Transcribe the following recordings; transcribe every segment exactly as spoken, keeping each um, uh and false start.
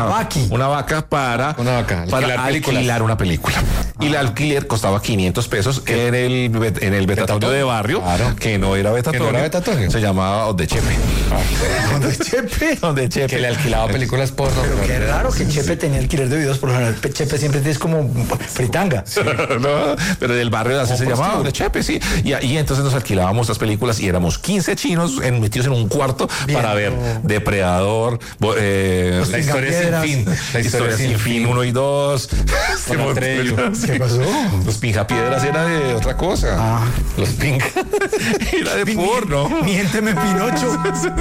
Vaqui. una vaca para, Una vaca, para alquilar películas. alquilar una película. Y el alquiler costaba quinientos pesos en el, bet- en el Betatonio de barrio, Claro. que no era Betatonio. Que no era Betatonio. Se llamaba Donde Chepe. Donde Chepe. Donde Chepe. Que le alquilaba películas porno. Pero qué raro que Chepe tenía alquiler de videos, por lo general Chepe siempre es como fritanga. No, pero del barrio así se llamaba, Donde Chepe, sí. Y ahí entonces nos alquilábamos las películas y éramos quince chinos en- metidos en un cuarto Bien. para ver Depredador, bo- eh, Los La historia sin Picapiedras. fin. La Historia sin fin, uno y dos. Con Atreyu. ¿Qué pasó? Los Pinjapiedras era de otra cosa. Ah. Los Pinja. Era de porno. Miénteme, Pinocho.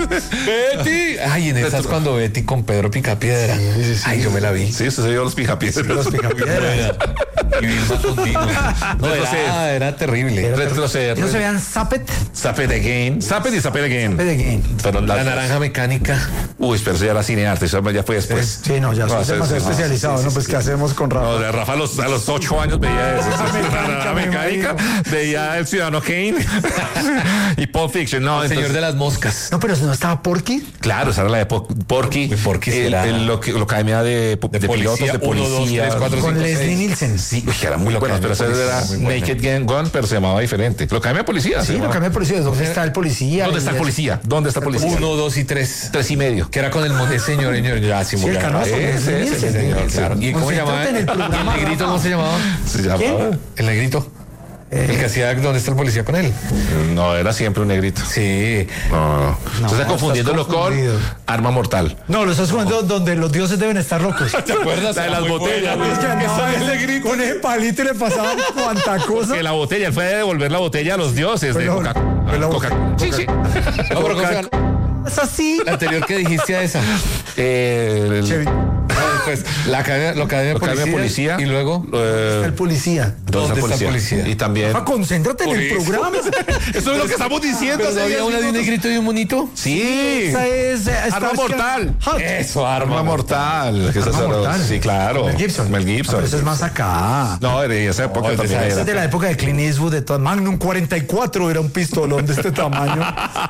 Betty. Ay, en esas cuando Betty con Pedro Picapiedra. Ay, yo me la vi. Sí, usted se vio los Pinjapiedras. Los Picapiedras. Y Vilma Contino. No, Retroceder. era, era terrible. Retroceder. ¿No se vean Zappet? Zapet again. Zapet y Zapet again. Zappet again. Fueron La las- naranja mecánica. Uy, pero eso ya era cinearte, eso ya fue después. Sí, no, ya soy eso- demasiado eso- especializado, sí, sí, ¿no? Pues, sí, ¿qué sí. hacemos con Rafa? No, de Rafa a los, a los ocho años veía eso. La mecánica, La me mecánica, imagino. veía El Ciudadano Kane y Pulp Fiction. No, El señor entonces- de las moscas. No, pero no estaba Porky. Claro, esa era la de Po- Porky. Uy, Porky el, será- el- lo que lo academia de, de, De pilotos, policía, de uno, dos, policía. tres, cuatro, Con cinco, Leslie seis. Nielsen. Sí, uy, era muy Lo bueno, Academia pero ese de era Policía, muy buena. Naked Gun, Gun, pero se llamaba diferente. Lo academia de policía. se Sí, lo llamaba. cambié de policía. ¿Dónde está el policía? ¿Dónde está el Y- policía? ¿Dónde está el policía? Uno, dos y tres. Tres y medio. Que era con el mon- ese señor, señor, ya Sí, el simulaba. canoso. Ese, Leslie ese, Nielsen. señor, claro. ¿Y cómo se llamaba? Concéntrate en el programa, ¿El negrito Rafa. cómo se llamaba? Se llamaba. ¿Quién? El negrito. El que hacía ¿dónde está el policía con él? No, era siempre un negrito. Sí. No, no, no. No, Usted está estás confundiéndolo con confundido. Arma Mortal. No, lo estás jugando donde los dioses deben estar locos. ¿Te acuerdas? La de las Muy botellas, buena. Es que andaba Esa- ese- con ese palito y le pasaban cuanta cosa. Que la botella, él fue a devolver la botella a los dioses de Pero- Coca. pero la- Coca. Sí, sí. No, pero ¿cómo se llama? Es así. La anterior que dijiste a esa. Eh, el- Chevy. No, pues, la academia, la academia de Academia de policía, Policía. Y luego. eh, El policía. ¿Dónde está el policía? Y también. Rafa, concéntrate en Por el eso. programa. Eso es lo que estamos diciendo. Pero no hace había diez una de un minutos. negrito y un monito. Sí. Esa es. eh, Arma Starsky Mortal. Hutch. Eso, Arma arma. mortal. que esa Arma es- Mortal. Sí, claro. Mel Gibson. Mel No, Gibson. pero eso es más acá. No, de esa época No, de también esa- Esa era. es de la época de Clint Eastwood, de todo. Magnum cuarenta y cuatro era un pistolón de este tamaño.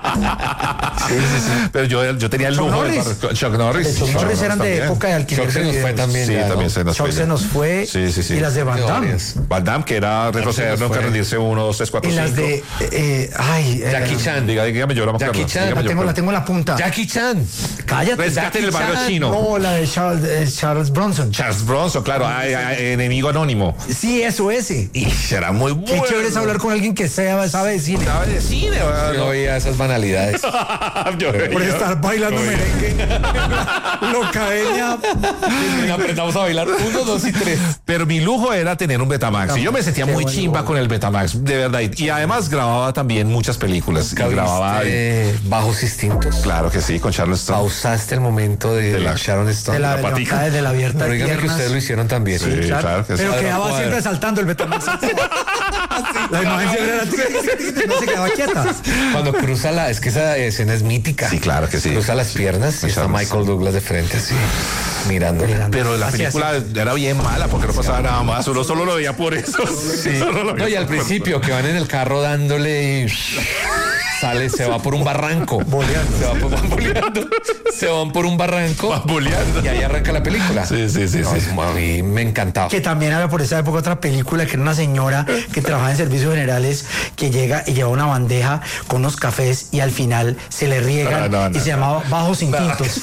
Pero yo, yo tenía el Chuck lujo de Norris. barrer- Chuck Norris. Chuck Norris eran de también. época de alquiler Chuck se de nos fue videos. también. Sí, ya, también ¿no? se nos Chuck fue. se nos fue. Sí, sí, sí. Y las de Van Qué Damme. varias. Van Damme, que era retroceder, se no nos que fue. rendirse uno, dos, tres, cuatro, Y cinco. las de. eh, ay. eh, Jackie Chan. Diga, dígame yo, la más Jackie Carlos, Chan, dígame La yo, tengo, pero- la tengo en la punta. Jackie Chan. Cállate. Rescate en el Jackie barrio Chan. chino. No, la de Charles, eh, Charles Bronson. Charles Bronson, claro, ay, ay, enemigo anónimo. Sí, eso, ese. Y será muy Qué bueno. chévere es hablar con alguien que sea, sabe de cine. Sabe de cine, ¿verdad? Yo veía esas banalidades. Yo veía. Por estar bailando merengue. La academia. Y apretamos a bailar uno, dos y tres. Pero mi lujo era tener un Betamax. Y yo me sentía Qué muy buen chimba lujo. con el Betamax, de verdad. Y además grababa también muchas películas. Y grababa. ¿Viste Bajos Instintos? Claro que sí, con Charles Stone. Pausaste el momento de, De la- Sharon Stone. De la, la patica. levantada, de la abierta. Pero de dígame que piernas. ustedes lo hicieron también. Sí, claro que sí. Pero Cuadra, quedaba cuadra. siempre saltando el Betamax. La imagen siempre era tic, tic, tic, tic, no se quedaba quieta. Cuando cruza la, es que esa escena es mítica. Sí, claro que sí. Cruza las piernas y está Charles. Michael Douglas de frente así, mirándola. Pero la Así, película era bien mala porque no pasaba nada más. Uno solo lo veía por eso. Sí. Solo lo No, y veía al por- principio que van en el carro dándole y sale, se va por un barranco. Boleando. Se va por, van boleando. Se van por un barranco. Van boleando. Y ahí arranca la película. Sí, sí, sí, No, sí. es- a mí me encantaba. Que también había por esa época otra película que era una señora que trabajaba en servicios generales que llega y lleva una bandeja con unos cafés y al final se le riegan No, no, no, y se llamaba Bajos Instintos.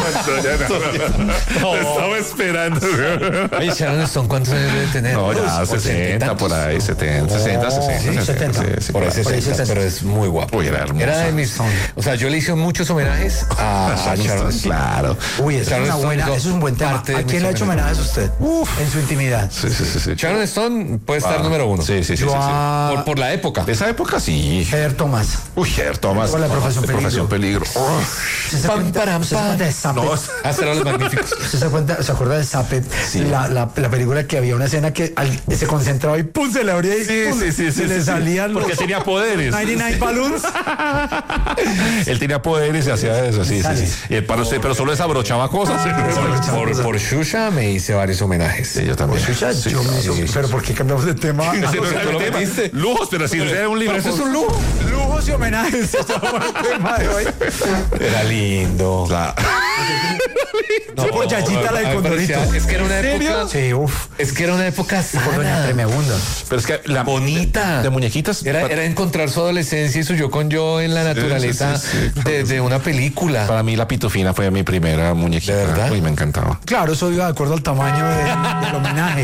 Lo estaba esperando. Oye, Sharon Stone, ¿cuántos años debe tener? No, ya Por sesenta por ahí, setenta, sesenta, sesenta, sí, setenta. sí, sí, Por ahí por ahí. sesenta, sesenta. pero es muy guapo. Uy, era hermosa. Era de mis. O sea, yo le hice muchos homenajes a, a Sharon Stone. Claro. Uy, eso es, Sharon una Stone, buena, dos eso es un buen tema. parte de ¿A quién mis le ha hecho homenajes a usted? En su intimidad. Sí, sí, sí, sí. Sharon Stone puede estar Ah, número uno. Sí, sí, sí, sí, Yo sí. a Por, por la época. De esa época sí. Heather Thomas. Uy, Ger, Thomas. Con la Profesión De Profesión Peligro. Oh, ¿Usted se Pam, cuenta, param, usted se pam. cuenta de Zappet? no, Hacer a los magníficos. ¿Usted se, cuenta, se acuerda de Zappet? La, la, la película que había una escena que al- se concentraba y ¡pum! Se le abría y sí, ¡pum! sí, sí, se sí, le sí, salían porque los tenía poderes. noventa y nueve balloons. Él tenía poderes y hacía eso, sí, sí, Sale. sí. Y el para usted, pero solo desabrochaba cosas. Por, por Shusha me hice varios homenajes. Sí, yo también. Chucha, Sí, yo me hizo- sí, sí. pero ¿por qué cambiamos de tema? Ese no Ese era tú el lo tema. metiste. Lujos, pero si usted era un libro. Pero eso es un lujo. Lujo Lujos y homenajes. Se llama el tema de hoy. Era lindo. La- No, por Yayita la de a mí me Condorito. parecía- Es que era una ¿En serio? época. Sí, uff. Es que era una época Por Doña sana. Tremebunda. Pero es que la Bonita. De, de muñequitas. Era, pa- era encontrar su adolescencia y su yo con yo en la naturaleza sí, sí, sí, de, de una película. Para mí la pitufina fue mi primera muñequita. ¿De verdad? Uy, me encantaba. Claro, eso iba de acuerdo al tamaño de- del homenaje.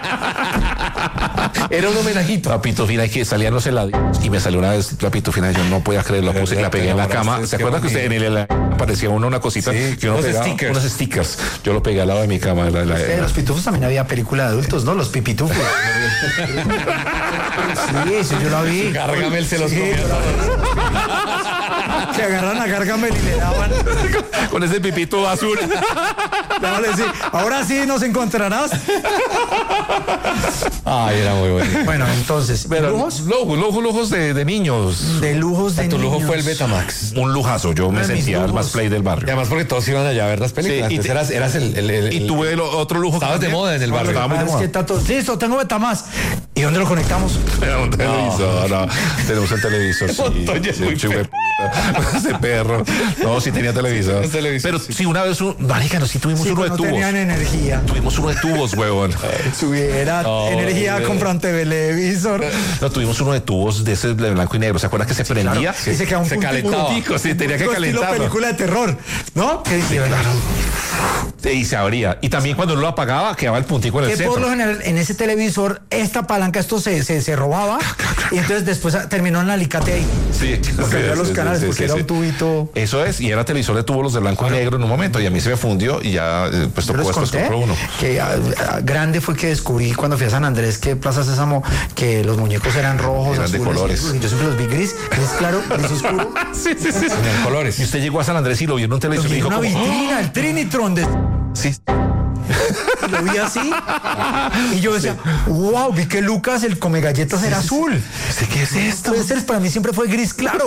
Era un homenajito. La pitufina que salían los helados y me salió una vez la pitufina, yo no podía creerlo, la puse y la pegué en la cama. ¿Se acuerdan que usted en el helado aparecía uno una cosita Sí, que uno unos pegaba? stickers. Unos stickers. Yo lo pegué al lado de mi cama. La, la- Eh, los pitufos también había película de adultos, ¿no? Los pipitufos. Sí, eso yo la vi. Gargamel se los Sí, comía. yo la vi. Que agarran a Gargamel y le daban. con ese pipito azul. Dale, sí. Ahora sí nos encontrarás. Ay, era muy bueno. Bueno, entonces, Pero lujos lujos, lujos, lujos de, de niños. de lujos de Tu lujo niños. fue el Betamax. Un lujazo. Yo me Uno de mis sentía el lujos. más play del Y barrio. además porque todos iban allá a ver las películas. Sí, y Entonces te- eras, eras el, el, el- Y el- tuve lo- otro lujo. Estabas de moda en el barrio. Estaba muy de Ah, es moda. que Tato, listo, tengo Betamax. ¿Y dónde lo conectamos? Era un televisor, no. Tenemos el televisor, sí. Montoya es Sí, muy chupe- Ese perro. No, sí tenía televisor. tenía televisor, Pero sí. sí, una vez, un, marica, no, sí tuvimos Sí, uno de no tubos. tenían energía. Tuvimos uno de tubos, huevón. Tuviera No, energía, hombre. compran televisor. No, tuvimos uno de tubos de ese de blanco y negro. ¿Se acuerda que se prendía? Y se quedaba un Se puntico. calentaba. Puntico, sí, tenía que Estilo calentarlo. película de terror, ¿no? Que dice, Sí, y se abría. Y también cuando uno lo apagaba, quedaba el puntico en el que centro. por lo general en ese televisor esta palanca esto se, se, se robaba y entonces después terminó en el alicate ahí. Sí, Porque sí, había los sí, canales, sí, porque sí, era sí. un tubito. Eso es, y era televisor de tubos los de blanco y negro en un momento, y a mí se me fundió y ya eh, pues Yo tocó les después conté compró uno. que ah, ah, grande fue que descubrí cuando fui a San Andrés que Plaza Sésamo que los muñecos eran rojos, Eran de azules, colores. y yo siempre los vi gris, gris claro, gris oscuro. Sí, sí, sí. en colores. Y usted llegó a San Andrés y lo vio en un televisor y Y dijo una como, vitrina, el Trinitron de sí. y lo vi así y yo decía, wow, vi que Lucas el come galletas era azul. ¿Qué es esto? Puede ser, para mí siempre fue gris claro.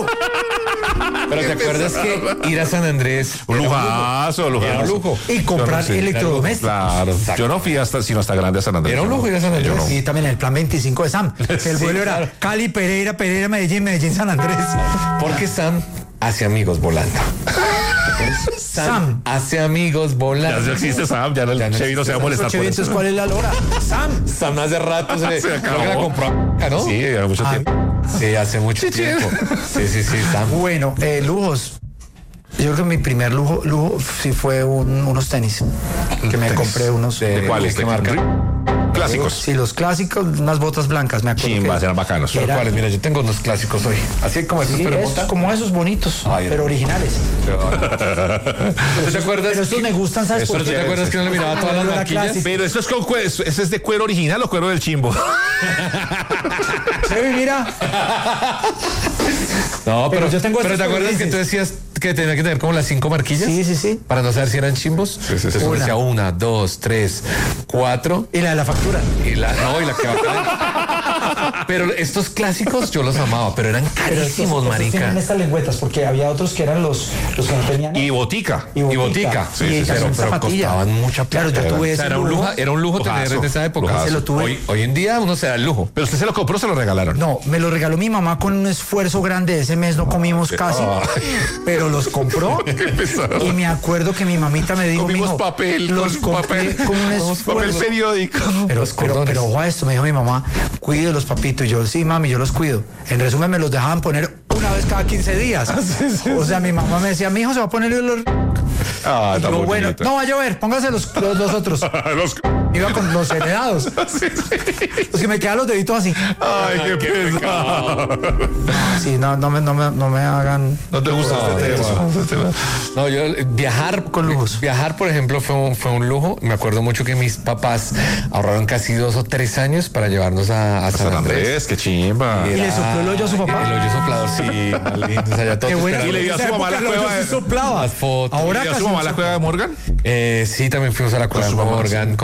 Pero ¿te acuerdas que ir a San Andrés Un era lujazo, lujazo. Era un lujo. Y comprar Yo no sé. electrodomésticos. Claro. Exacto. Yo no fui hasta, sino hasta grande a San Andrés. Era un Yo lujo no. ir a San Yo Andrés. no. Y también el plan veinticinco de Sam. El Sí, vuelo era claro. Cali, Pereira, Pereira, Medellín, Medellín, San Andrés. Porque Sam hace amigos volando. Sam, Sam. hace amigos Ya volando. no existe Sam, ya no, el Ya no Chevy no se va a molestar Ocho por vientos, eso. ¿cuál es la lora? Sam. Sam hace rato se, Se acabó. creo que la compró acá, ¿no? Sí, ya mucho Ah, tiempo. Sí, hace mucho tiempo. Sí, sí, sí, Sam. Bueno, eh, lujos. Yo creo que mi primer lujo, lujo sí fue un- unos tenis. Que me Tenis. compré unos. ¿De cuáles? ¿Qué ¿De marca? Clásicos. Sí, los clásicos, unas botas blancas, me acuerdo. Chimbas, que- eran bacanos. que era- ¿Cuáles? Mira, yo tengo unos clásicos hoy. Así como estos, Sí, pero esos, bota. como esos bonitos, Ay, pero no. originales. ¿Tú te acuerdas? Pero estos que- me gustan, ¿sabes Eso, por ¿tú qué? te acuerdas que no le miraba todas las Era marquillas? clásico. Pero esto es con cue- ¿ese es de cuero original o cuero del chimbo? Sí, mira. No, pero, Pero yo tengo pero estos ¿te acuerdas que grises. tú decías que tenía que tener como las cinco marquillas? Sí, sí, sí. Para no saber si eran chimbos. sí, sí. Entonces uno Una. decía una, dos, tres, cuatro. Y la de la factura. Y la, no, y la que va a Pero estos clásicos yo los amaba, pero eran Pero estos- carísimos, estos marica. tienen estas lengüetas, porque había otros que eran los, los que no tenían. Y botica. y botica. Sí, Sí, sí, ellas pero- son pero zapatillas. costaban mucha Claro, plata. yo tuve O ese sea, era un lujo, lujo. era un lujo tener Lujazo, en esa época. lujazo. Se lo tuve. Hoy, hoy en día uno se da el lujo. Pero usted se lo compró o se lo regalaron. No, me lo regaló mi mamá con un esfuerzo grande. Ese mes no comimos casi, pero los compró. pesado. Y me acuerdo que mi mamita me dijo, Comimos mijo, papel, los con compré papel, con un papel esfuerzo. periódico. Pero, Los pero, cordones. pero ojo a esto, me dijo mi mamá, cuide los papitos. Y yo, sí, mami, yo los cuido. En resumen, me los dejaban poner una vez cada quince días. O sea, mi mamá me decía, mi hijo se va a poner los... Ah, Y está yo, bueno, bonito. no va a llover, póngase los, los, los otros. Los- Iba con los heredados. Sí, sí. Los que me quedan los deditos así. Ay, qué pesado. Sí, no, no, me, no, me, no me hagan... No te gusta este tema. Este tema. No, yo eh, viajar Con lujos. Viajar, por ejemplo, fue un, fue un lujo. Me acuerdo mucho que mis papás ahorraron casi dos o tres años para llevarnos a, a San, San Andrés. Andrés, qué chimba. ¿Y le sopló el hoyo a su papá? El hoyo soplador, sí. O sea, ya todos Qué bueno. esperando. Y le dio a su mamá la cueva de- soplaba. Las fotos. Ahora ¿Y a casi su mamá no la cueva de Morgan? Eh, sí, también fuimos a la cueva su de mamá, Morgan con mis O al hermanos.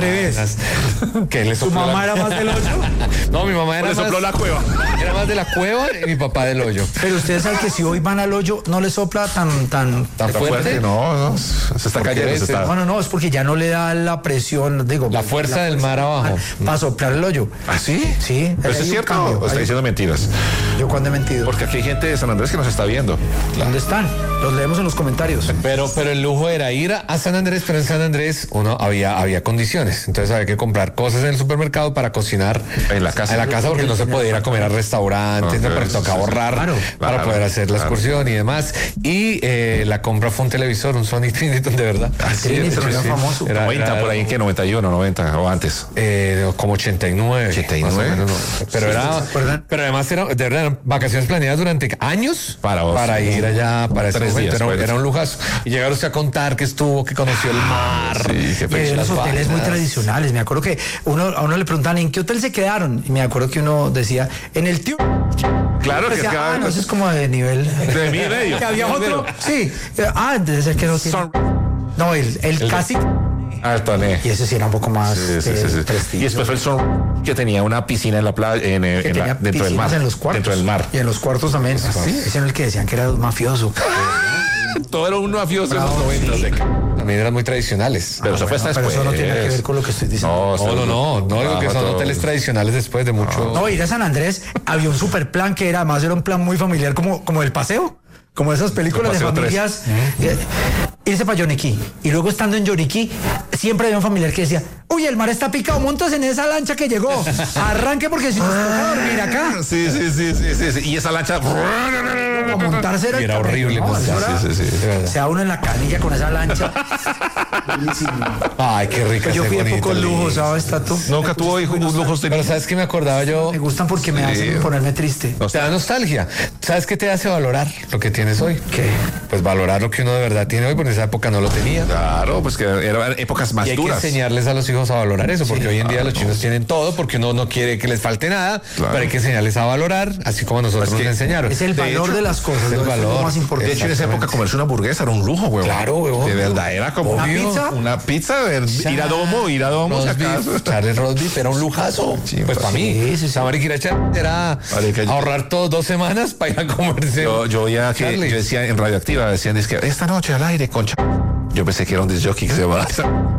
revés. Que le ¿Tu sopló mamá la- era más del hoyo? No, mi mamá era Le sopló más, la cueva. era más de la cueva y mi papá del hoyo. Pero ustedes saben que si hoy van al hoyo, no le sopla tan, tan... ¿Tan Está fuerte? fuerte, no, no, se está ¿Por qué cayendo, se ese? está. Bueno, no, es porque ya no le da la presión, digo... La fuerza del mar abajo. Para soplar el hoyo. ¿Ah, sí? Sí. ¿Pero eso hay es un cierto cambio, o está hay- diciendo mentiras? Yo cuando he mentido. Porque aquí hay gente de San Andrés que nos está viendo. ¿Dónde están? Los leemos en los comentarios. Pero, pero el lujo era ir a, a San Andrés, pero en San Andrés uno había, había condiciones. Entonces había que comprar cosas en el supermercado para cocinar En la casa. En la casa porque no se podía ir a comer a restaurantes, Ah, no, pero sí, tocaba sí, sí. ahorrar Claro, para claro, poder hacer la claro. excursión y demás. Y eh, la compra fue un televisor, un Sony Triniton de verdad. Así Trinity, es, era sí. famoso. Era- noventa era- por ahí, que noventa y uno, noventa o antes. Eh, como ochenta y nueve. ochenta y más o nueve. menos, no. Pero Sí, era, ¿se acuerdan? pero además era, de verdad, eran vacaciones planeadas durante años Para vos. para ir allá, para ese Tres momento. días, Era, pues. era un lujazo. Y llegar usted a contar que estuvo, que conoció el mar. Sí, qué Y había fecha. unos las hoteles muy vainas. tradicionales. Me acuerdo que uno, a uno le preguntaban ¿en qué hotel se quedaron? Y me acuerdo que uno decía, en el tío. Claro que Decía, cada ah, no, eso es como de nivel. de mí y medio. Que había otro. Sí. Ah, entonces el que no tiene. Son- No, el, el, El- casi. Altoné. Y ese sí era un poco más Sí, sí, eh, sí, sí. prestigio. Y después fue el son que tenía una piscina en la playa, en, eh, Que en la- tenía dentro del mar. piscinas en los cuartos. Dentro del mar. Y en los cuartos también. Sí. Ese era el que decían que era mafioso. Todo era un mafioso en los noventas. También eran muy tradicionales. Pero eso fue hasta No, pero después. eso no tiene que ver con lo que estoy diciendo. No, no, no, no, digo que son Bajo hoteles todo. tradicionales después de mucho. No, ir a San Andrés había un super plan que era, además era un plan muy familiar como, como el paseo. Como esas películas de Paseo tres. familias. eh, irse para Yoniquí. Y luego estando en Yoniquí, siempre había un familiar que decía, uy, el mar está picado, montas en esa lancha que llegó. Arranque porque si nos toca dormir acá. Sí, sí, sí, sí, sí, sí. Y esa lancha. A montarse era, Y el era camello, horrible ¿no? montar, Eso era- sí, sí, sí. De verdad. Se da uno en la canilla con esa lancha. Buenísimo. Ay, qué rica. Yo ese fui de bonito, pocos lujos, lindo. ¿sabes, Tato? Nunca tuvo hijos, lujos de Pero ¿sabes qué me acordaba yo? Me gustan porque me hacen ponerme triste. Te da nostalgia. ¿Sabes qué te hace valorar lo que tienes hoy? ¿Qué? Pues valorar lo que uno de verdad tiene hoy, porque en esa época no lo tenía. Claro, pues que eran épocas más Y hay que duras. enseñarles a los hijos a valorar eso, porque hoy en día los chinos tienen todo, porque uno no quiere que les falte nada, Claro. pero hay que enseñarles a valorar, así como nosotros Es que nos enseñaron. Es el De valor hecho, de las cosas. es el ¿no? Eso es lo valor. más De importante. hecho, en esa época comerse una hamburguesa era un lujo, huevón. Claro, huevón. De verdad, era como ¿Una pizza? Una pizza, de- ir a domo, ir a domo, si Roast beef, acaso. echarle roast beef era un lujazo. Sí, pues para mí. sí, sí, sí. Esa mariquita echar era Marica, yo- ahorrar todo dos semanas para ir a comerse. Yo, yo oía que Charlie. yo decía en Radioactiva, decían, es que esta noche al aire con Ch-". Yo pensé que era un disc jockey que se va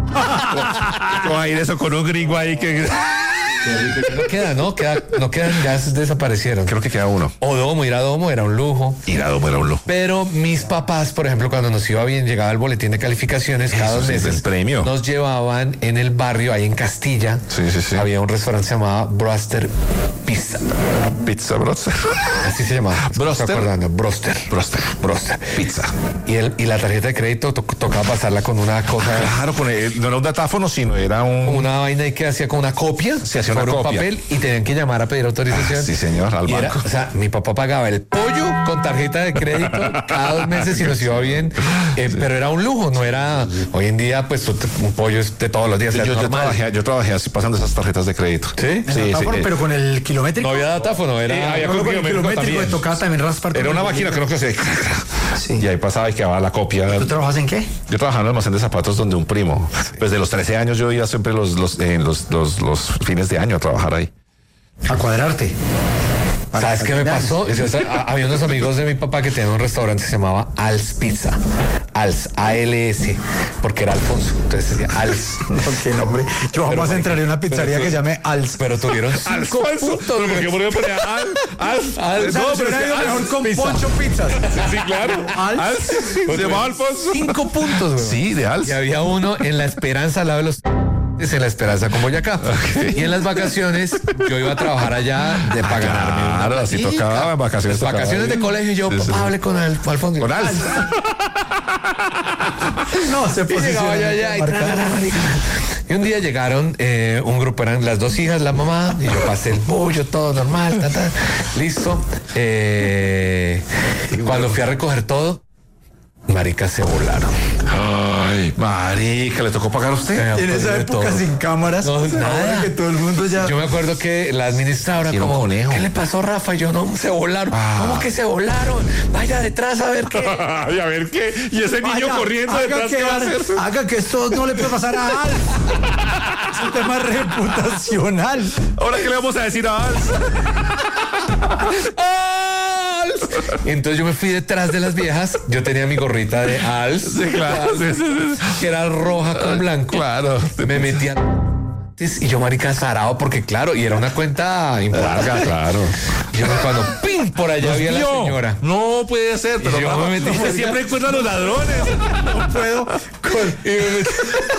a ¿Cómo va a ir eso con un gringo ahí que No queda, no, queda, no quedan, ya desaparecieron. creo que queda uno? O domo, ir a domo era un lujo. Ir a domo era un lujo. Pero mis papás, por ejemplo, cuando nos iba bien, llegaba el boletín de calificaciones cada Eso dos sí es meses. el premio. Nos llevaban en el barrio, ahí en Castilla. Sí, sí, sí. Había un restaurante que se llamaba Broster Pizza. Pizza Broster. Así se llamaba. Broster. ¿Se acuerdan? Broster. Broster. Broster. Pizza. Y, el, y la tarjeta de crédito to- tocaba pasarla con una cosa, Claro, poner- no era un datáfono, sino era un. una vaina ahí que hacía con una copia. Se hacía una sobre un copia. papel y tenían que llamar a pedir autorización. Ah, sí, señor, al Y era- banco. o sea, mi papá pagaba el pollo con tarjeta de crédito cada dos meses y nos iba bien. Eh, pero era un lujo, no era. Hoy en día, pues un pollo es de todos los días. Yo, es yo normal. trabajé, yo trabajé así pasando esas tarjetas de crédito. ¿Sí? En Sí, datáfono, sí, eh. pero con el kilométrico. No había datáfono, era. Sí, había No, con con el kilométrico kilométrico también. tocaba también raspar. con Era una el máquina, creo que se. Sí. Y ahí pasaba y quedaba la copia. ¿Tú trabajas en qué? Yo trabajaba en un almacén de zapatos donde un primo, pues de los trece años yo iba siempre los, los, en los, los, los fines de año a trabajar ahí. A cuadrarte. ¿Sabes qué me pasó? Yo, tra- había unos amigos de mi papá que tenían un restaurante que se llamaba Als Pizza. Als, A L S, porque era Alfonso. Entonces decía Als. Qué nombre. Yo jamás entraré en una pizzería que se llame Als. Pero tuvieron cinco puntos. Porque por ejemplo ponía al, al, Al- No, no, pero pero es hubiera que ido al- mejor con Pizza. Poncho Pizzas. Sí, claro. Al- Al, se llamaba Alfonso. Cinco puntos, güey. Sí, de Al. Y había uno en La Esperanza al lado de los es en La Esperanza con Boyacá. Y en las vacaciones yo iba a trabajar allá de para ganarme una Claro, así platica. tocaba, en vacaciones Las vacaciones tocaba. de colegio yo, Sí, sí. papá, hable con Al- Alfonso. Con Al. No, se Y llegaba yo allá y, tra, tra, tra, y un día llegaron eh, un grupo, eran las dos hijas, la mamá, y yo pasé el pollo, todo normal, ta, ta, listo. Eh, cuando fui a recoger todo, maricas se volaron. Ay, marica, ¿le tocó pagar a usted? En esa De época todo. sin cámaras. No, ahora nada. que todo el mundo ya. Yo me acuerdo que la administradora Era un como, conejo. ¿qué le pasó, Rafa? Y yo, no, se volaron. Ah. ¿Cómo que se volaron? Vaya detrás a ver qué. Ay, a ver qué. Y ese niño Vaya, corriendo haga detrás, que, ¿qué va a hacer? haga que esto no le puede pasar a Al. Es un tema reputacional. Ahora, ¿qué le vamos a decir a Als? ¡Als! Entonces yo me fui detrás de las viejas. Yo tenía mi gorrita de Als. Sí, claro. Sí, sí, sí. Que era roja con blanco. Claro. Me metía y yo, marica, zarado, porque claro, y era una cuenta importante. Claro. Y yo cuando ¡pim! Por allá había la señora. No puede ser, pero Y yo no, me metí- usted siempre encuentra a los ladrones. No puedo. Con- Y, me metí-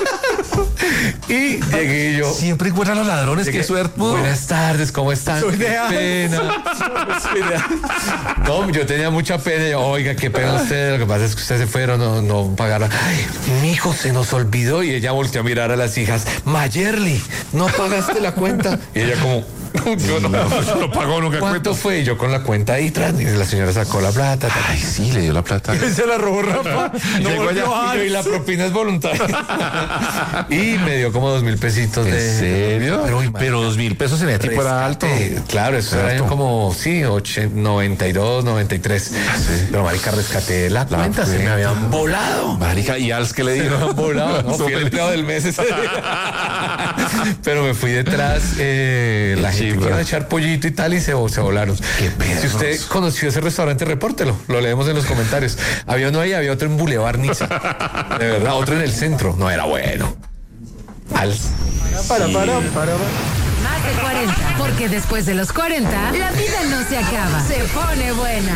y llegué yo. Siempre encuentran a los ladrones, qué Llegué, suerte. Buenas tardes, ¿cómo están? Soy de Qué Als. pena. Soy de Als. No, yo tenía mucha pena. Yo, oiga, qué pena ustedes. Lo que pasa es que ustedes se fueron, no, no pagaron. Ay, mi hijo se nos olvidó. Y ella volteó a mirar a las hijas. Mayerly, no pagaste la cuenta. Y ella como, yo no. No pagó nunca ¿Cuánto cuento. fue? Y yo con la cuenta ahí tras. Y la señora sacó la plata. ta, ta. Ay, sí, le dio la plata. Se la robó Rafa. No Llegó volvió allá a- Y, yo, y la propina es voluntaria. Y me dio como dos mil pesitos ¿En de. serio? Pero, Pero, imagínate. dos mil pesos en el tipo era alto. Rescate. Claro, eso era Alto. como, sí, ocho- noventa y dos, noventa y tres. Pero, marica, rescaté la, cuenta, se me cuenta. habían volado. Marica, ¿y Als qué le Se me dijo? habían volado, ¿no? Fui el empleado del mes ese día. Pero me fui detrás, eh, la Qué gente chimba. quiere echar pollito y tal y se, se volaron. Qué perros. Si usted conoció ese restaurante, repórtelo, lo leemos en los comentarios. Había uno ahí, había otro en Boulevard Niza. De verdad, otro en el centro. No era bueno. Als. Para, para, para, para. Más de cuarenta, porque después de los cuarenta, la vida no se acaba, se pone buena.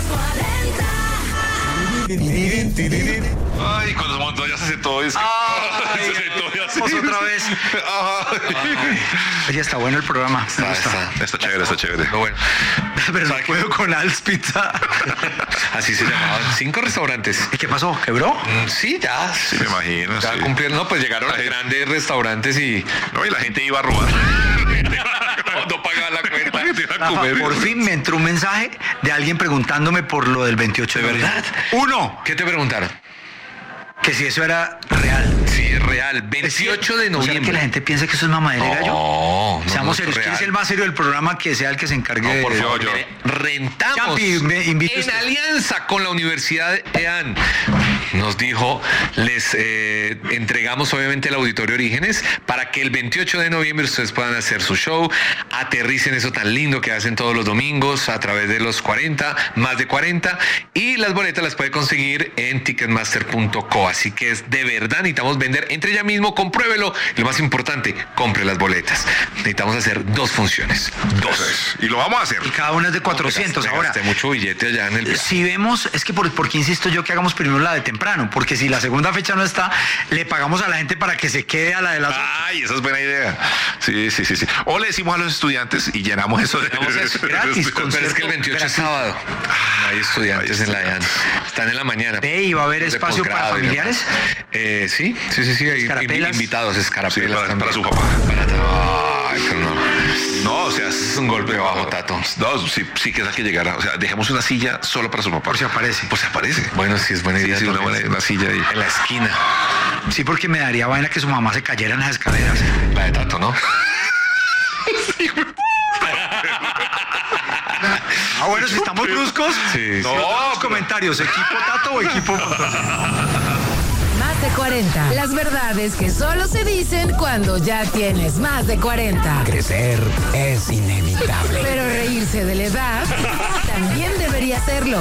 Ay, con los Montoya se todo eso. Ay, vamos otra vez. Oye, está bueno el programa. Me gusta. Está chévere, está chévere. Lo bueno. Pero no puedo con Als Pizza. Así se llamaban. Cinco restaurantes. ¿Y qué pasó? ¿Quebró? Mm, Sí, ya. Sí, me imagino. Ya sí. cumplieron. No, pues llegaron a grandes restaurantes y No, y la gente iba a robar. no, no pagaban la cuenta. La gente iba a Rafa, comer. por fin me entró un mensaje de alguien preguntándome por lo del veintiocho de ¿De abril. verdad? Uno, ¿Qué te preguntaron? que si eso era real. Sí, es real. veintiocho de O sea, noviembre. que la gente piensa que eso es mamadera de gallo. No, no, Seamos no es serios. ¿Quién real. es el más serio del programa que sea el que se encargue No, por de... favor, yo. mire, rentamos Champi, me invite en usted. alianza con la Universidad de E A N. Nos dijo, les eh, entregamos obviamente el Auditorio Orígenes para que el veintiocho de noviembre ustedes puedan hacer su show, aterricen eso tan lindo que hacen todos los domingos a través de los cuarenta, más de cuarenta, y las boletas las puede conseguir en ticketmaster punto co. Así que es de verdad, necesitamos vender, entre ya mismo, compruébelo, y lo más importante, compre las boletas. Necesitamos hacer dos funciones, dos. Y lo vamos a hacer. Y cada una es de cuatrocientos. Me Ahora, gasté mucho billete allá en el... si vemos, es que por, ¿por qué insisto yo que hagamos primero la de temprano? Porque si la segunda fecha no está, le pagamos a la gente para que se quede a la de las... Ay, esa es buena idea. Sí, sí, sí, sí. O le decimos a los estudiantes y llenamos eso de... Llenamos eso gratis, Pero es que el veintiocho es sábado. No hay estudiantes Ay, en la E A N. Están en la mañana. Ve, ¿y va a haber Los de espacio para posgrado y familiares? demás. Eh, sí, sí, sí, sí. Hay Escarapelas. invitados, Sí, escarapelas. para, también. para su papá. Para- Ay, pero no. No, o sea, Es un golpe bajo, Tato. No, sí, sí que es que llegara. O sea, dejemos una silla solo para su papá. Por si aparece. Pues se aparece. Bueno, sí, es buena Sí, idea. sí, una también. buena una silla ahí. En la esquina. Sí, porque me daría vaina que su mamá se cayera en las escaleras. La de Tato, ¿no? Ah, bueno, si estamos bruscos. Sí, no, sí. los comentarios, ¿equipo Tato o equipo Más de cuarenta, las verdades que solo se dicen cuando ya tienes más de cuarenta. Crecer es inevitable. Pero reírse de la edad también debería hacerlo.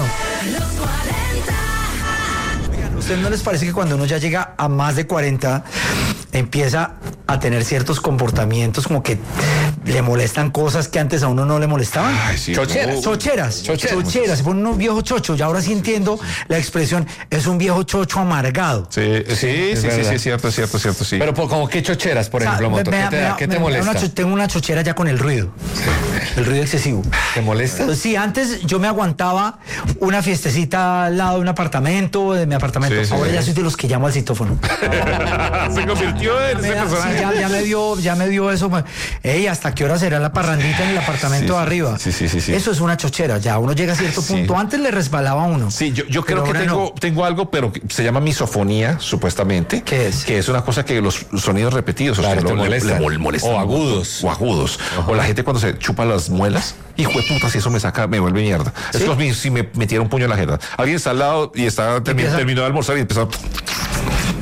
¿A ustedes no les parece que cuando uno ya llega a más de cuarenta empieza a tener ciertos comportamientos como que le molestan cosas que antes a uno no le molestaban? Ay, sí. Chocheras. no. Chocheras, Chocheras. chocheras, se pone unos viejos chochos. Y ahora sí entiendo la expresión, es un viejo chocho amargado. Sí, sí, sí, es sí, sí, verdad. es cierto, es cierto, es cierto, sí. Pero por, como qué chocheras, por O sea, ejemplo, Moto. me- ¿Qué me- te, me- da- ¿qué te me- me da molesta? una cho- tengo una chochera ya con el ruido, el ruido excesivo. ¿Te molesta? Pues sí, antes yo me aguantaba una fiestecita al lado de un apartamento, de mi apartamento. Sí, sí, Ahora sí. ya soy de los que llamo al citófono. Se convirtió en Me ese da- sí, personaje. ya, ya me dio, ya me dio eso. me- Ey, ¿hasta qué hora será la parrandita en el apartamento Sí, de sí, arriba? sí, sí, sí, sí. Eso es una chochera. Ya uno llega a cierto Sí. punto. Antes le resbalaba a uno. Sí, yo, yo Pero creo que ahora tengo, no. tengo algo, pero que se llama misofonía, supuestamente. ¿Qué es? Que es una cosa que los sonidos repetidos a Claro, usted te lo- le- molestan. le mol- molestan O un montón. agudos. O agudos. O la gente cuando se chupa las muelas. Hijo de puta, si eso me saca, me vuelve mierda. Es como si- si me metiera un puño en la jeta. Alguien está al lado y está termi- Empieza- terminó de almorzar y empezó.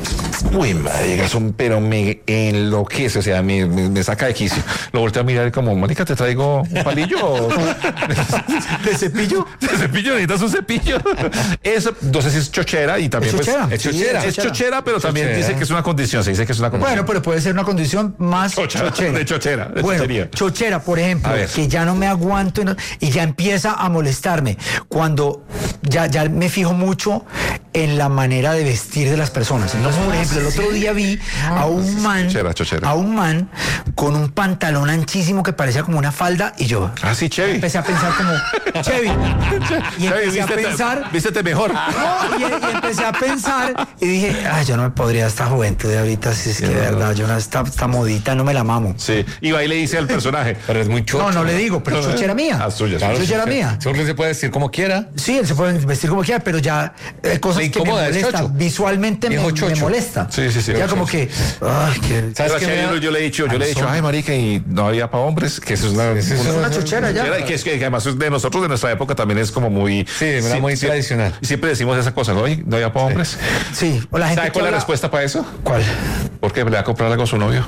Uy, marica, es un, pero me enloquece, o sea, me, me, me saca de quicio. Lo volteo a mirar como, marica, ¿te traigo un palillo? O... ¿De cepillo? ¿De cepillo? ¿Necesitas un cepillo? Eso, no sé si es chochera y también ¿Es chochera? pues... Es Sí, chochera. es Es chochera. chochera, pero también Chochera. dice que es una condición, se dice que es una condición. Bueno, pero puede ser una condición más Chochera, chochera. de chochera, de bueno, chochería. chochera, por ejemplo, A ver. que ya no me aguanto y, no- y ya empieza a molestarme. Cuando ya, ya me fijo mucho en la manera de vestir de las personas. Entonces, por ejemplo, el otro día vi a un man, chochera, chochera. a un man con un pantalón anchísimo que parecía como una falda y yo Ah, sí, Chevy. empecé a pensar como, Chevy. Y Chevy, empecé a vístete- pensar... vístete mejor. No, y, y empecé a pensar y dije, ay, yo no me podría esta juventud de ahorita, si es que de verdad, yo no, esta, esta modita no me la mamo. Sí, y va y le dice al personaje. Pero es muy chocho. No, no le digo, pero chochera mía. Ah, suya, Claro, chochera sí, mía. Solo se puede decir como quiera. Sí, él se puede vestir como quiera, pero ya eh, cosas Le que me incomoda, es molestan. chocho. Visualmente me, Viejo me chocho. molesta. Sí, sí, sí, Ya viejo como chocho. que, ay, que... ¿Sabes Pero qué sí, me da? yo, yo le he dicho, yo le he dicho, ay, marica, y no había para hombres, que eso es una, Eso es Es una chochera ya. Chochera, y que es que además es de nosotros, de nuestra época, también es como muy... Sí, era muy tradicional. Y siempre decimos esa cosa, ¿no? ¿Y no había para hombres? Sí, o la gente ¿Sabe que cuál es la habla- respuesta para eso? ¿Cuál? Porque le va a comprar algo a su novio.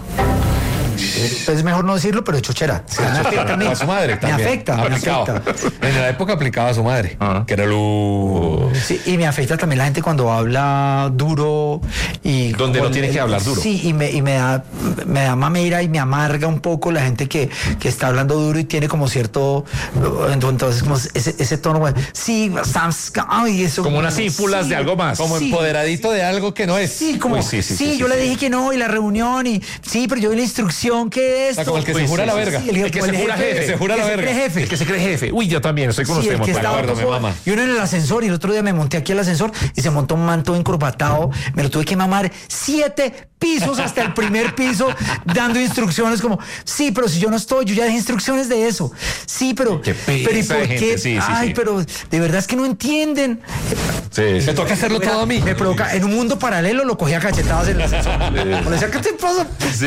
Es mejor no decirlo, pero chochera. Me afecta a mí. A su madre también. Me afecta, me Aplicaba. afecta. En la época aplicaba a su madre. Ah. Que era lo... Sí, y me afecta también la gente cuando habla duro y... Donde como no tiene que hablar duro. Sí, y me, y me da me da mamera y me amarga un poco la gente que, que está hablando duro y tiene como cierto... Entonces, como ese, ese tono, bueno, sí, Sams, ay, eso... Como unas ímpulas sí, de algo más. Como sí. empoderadito de algo que no es. Sí, como, Uy, sí, sí, sí, sí, yo sí, le sí. dije que no, y la reunión, y sí, pero yo vi la instrucción, ¿qué es O sea, esto? como el que Uy, se jura sí, la sí, verga. sí. El, que se jura jefe, se jura la el que verga. cree jefe. El que se cree jefe. Uy, yo también, estoy con Sí, usted, el que Montoya. estaba acuerdo, un poco- me mama. y uno en el ascensor, y el otro día me monté aquí al ascensor y se montó un manto encorbatado, me lo tuve que mamar siete pisos hasta el primer piso, dando instrucciones como, sí, pero si yo no estoy, yo ya dejé instrucciones de eso. Sí, pero, Qué pereza pero ¿y por de qué? gente, sí, sí, Ay, sí. pero de verdad es que no entienden. Sí, sí. Me toca hacerlo todo a mí. Me provoca, en un mundo paralelo lo cogía a cachetadas en el ascensor. Le decía, ¿qué te pasa? Sí.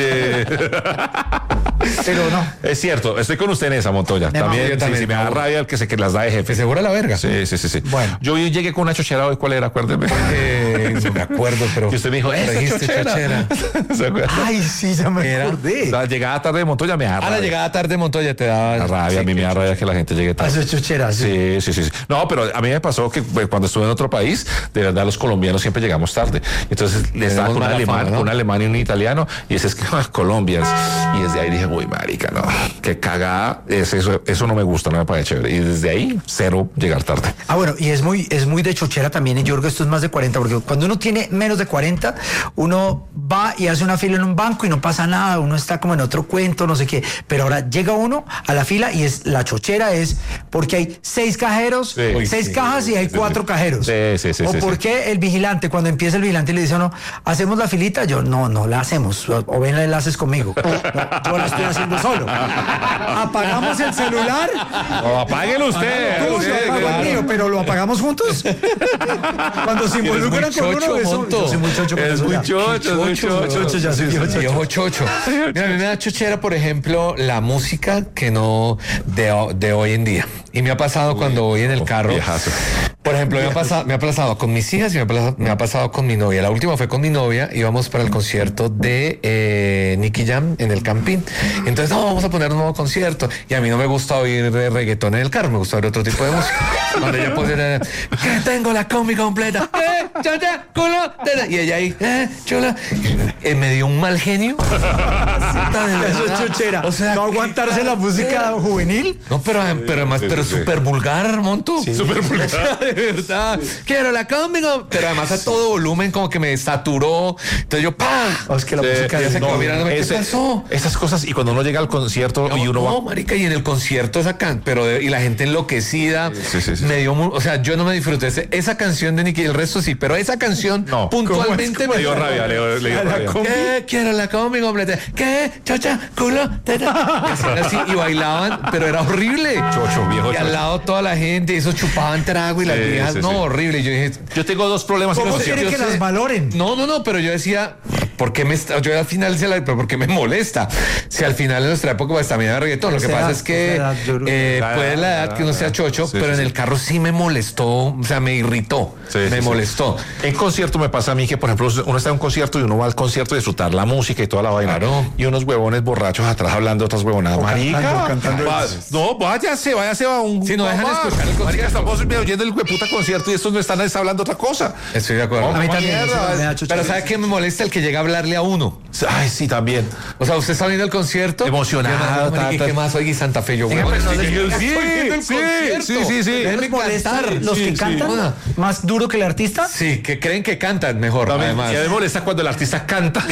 Pero no. Es cierto, estoy con usted en esa, Montoya. Me También, mamo. Yo sí, también sí, me me da mamo. rabia el que se que las da de Que jefe. se jura la verga. Sí, sí, sí, sí. Bueno. Yo llegué con una chochera hoy, ¿cuál era? Acuérdeme. Eh, no me acuerdo, pero... Y usted me dijo, pero esa dijiste chochera. ¿Se acuerda? Ay, sí, ya me Era- acordé. La llegada tarde de Montoya me da A rabia. la llegada tarde Montoya te daba... Me da rabia, a mí me da rabia que la gente llegue A tarde. su chochera, sí. Sí, sí, sí, sí. No, pero a mí me pasó que pues, cuando estuve en otro país, de verdad los colombianos siempre llegamos tarde. Entonces le estaba Tenemos con un mala alemán, fama, ¿no? un alemán y un italiano, y ese es que Colombians. Y desde ahí dije, uy, marica, no, qué cagada, es eso, eso no me gusta, no me parece chévere. Y desde ahí, cero llegar tarde. Ah, bueno, y es muy, es muy de chochera también, y yo creo que esto es más de cuarenta, porque cuando uno tiene menos de cuarenta, uno va y hace una fila en un banco y no pasa nada, uno está como en otro cuento, no sé qué, pero ahora llega uno a la fila y es la chochera es porque hay seis cajeros, Sí. seis Uy, sí, cajas y hay sí, cuatro sí. cajeros. Sí, sí, sí, O sí, porque el vigilante, cuando empieza el vigilante y le dice, no, hacemos la filita, yo, no, no la hacemos, o, o ven la enlaces conmigo. No, yo la estoy haciendo solo. Apagamos el celular. O apáguelo usted. ¿Cómo usted, se apaga el claro. mío? Pero lo apagamos juntos. Cuando se involucran muy con uno, chocho, eso, Monto. yo soy muy chocho con Es eso muy ya. chocho, es muy chocho. chocho, ya soy viejo chocho. Viejo chocho. Mira, a mí me da chochera, por ejemplo, la música que no de, ho- de hoy en día. Y me ha pasado cuando voy en el carro. viejazo. Por ejemplo, me ha, pasado, me ha pasado con mis hijas y me ha, pasado, me ha pasado con mi novia. La última fue con mi novia. Íbamos para el concierto de eh, Nicky Jam en el Campín. Entonces, no, vamos a poner un nuevo concierto. Y a mí no me gusta oír eh, reggaetón en el carro, me gusta oír otro tipo de música. Cuando ella puede que tengo la combi completa. Eh, cha, cha, culo, teta. Y ella ahí, eh, chula. Eh, me dio un mal genio. Eso es chochera. O sea, no aguantarse la música juvenil. No, pero, pero además, sí, pero sí, sí. súper vulgar, Monto. Súper vulgar. De verdad. Quiero la combi, no. Pero además a todo volumen como que me saturó. Entonces yo, ¡pam! Oh, es que la Sí, música ya es se quedó mirándome, ¿qué ese- pasó? Esas cosas, y cuando uno llega al concierto y uno no, va. marica, y en el concierto esa can, pero de- y la gente enloquecida, Sí, sí, sí. me dio, mu- o sea, yo no me disfruté ese- esa canción de Nicky, el resto sí, pero esa canción No. puntualmente Le dio rabia, le, le dio rabia. ¿Qué? Quiero la combi completa. ¿Qué? Chocha, culo, teta. Hacían así y bailaban, pero era horrible. Chocho, viejo Y al chocho. lado toda la gente, y esos chupaban trago y las Sí, viejas, sí, no, sí. horrible. Y yo dije, Yo tengo dos problemas en ¿Cómo los quiere conciertos. que las valoren? no, no, no, pero yo decía, ¿por qué me está, yo al final se la, pero ¿por qué me molesta? Si al final en nuestra época pues también había reggaetón, lo que Esa pasa edad, es que esa edad, yo creo que- eh, La puede edad, la la edad edad, que uno sea la- chocho, sí, pero sí, en sí. el carro sí me molestó, o sea, me irritó, Sí, me sí, sí. molestó. En concierto me pasa a mí que, por ejemplo, uno está en un concierto y uno va al concierto a disfrutar la música y toda la vaina. Claro. Y unos huevones borrachos atrás hablando otras huevonadas. O Marica, cantando, cantando. va- no, váyase, váyase a un. Sí, no dejan mamá. escuchar el concierto. Marica, estamos oyendo el hueputa concierto y estos no están está hablando otra cosa. Estoy de acuerdo. No, A mí ¿cómo también, mierda? eso me da chochera. Pero ¿sabe qué me molesta? El que llega a hablarle a uno. Ay, sí, también. O sea, usted está viendo el concierto. Emocionado, Y uno, ta, marica, ta. ¿qué más? Oye, Santa Fe, yo, Venga, huevón, pero no estoy les- viendo- sí, estoy viendo el sí, concierto. sí, sí, sí. ¿No les molesta cantar. los Sí, que sí. cantan Una. más duro que el artista? Sí, que creen que cantan mejor, También, además. y a mí me molesta cuando el artista canta.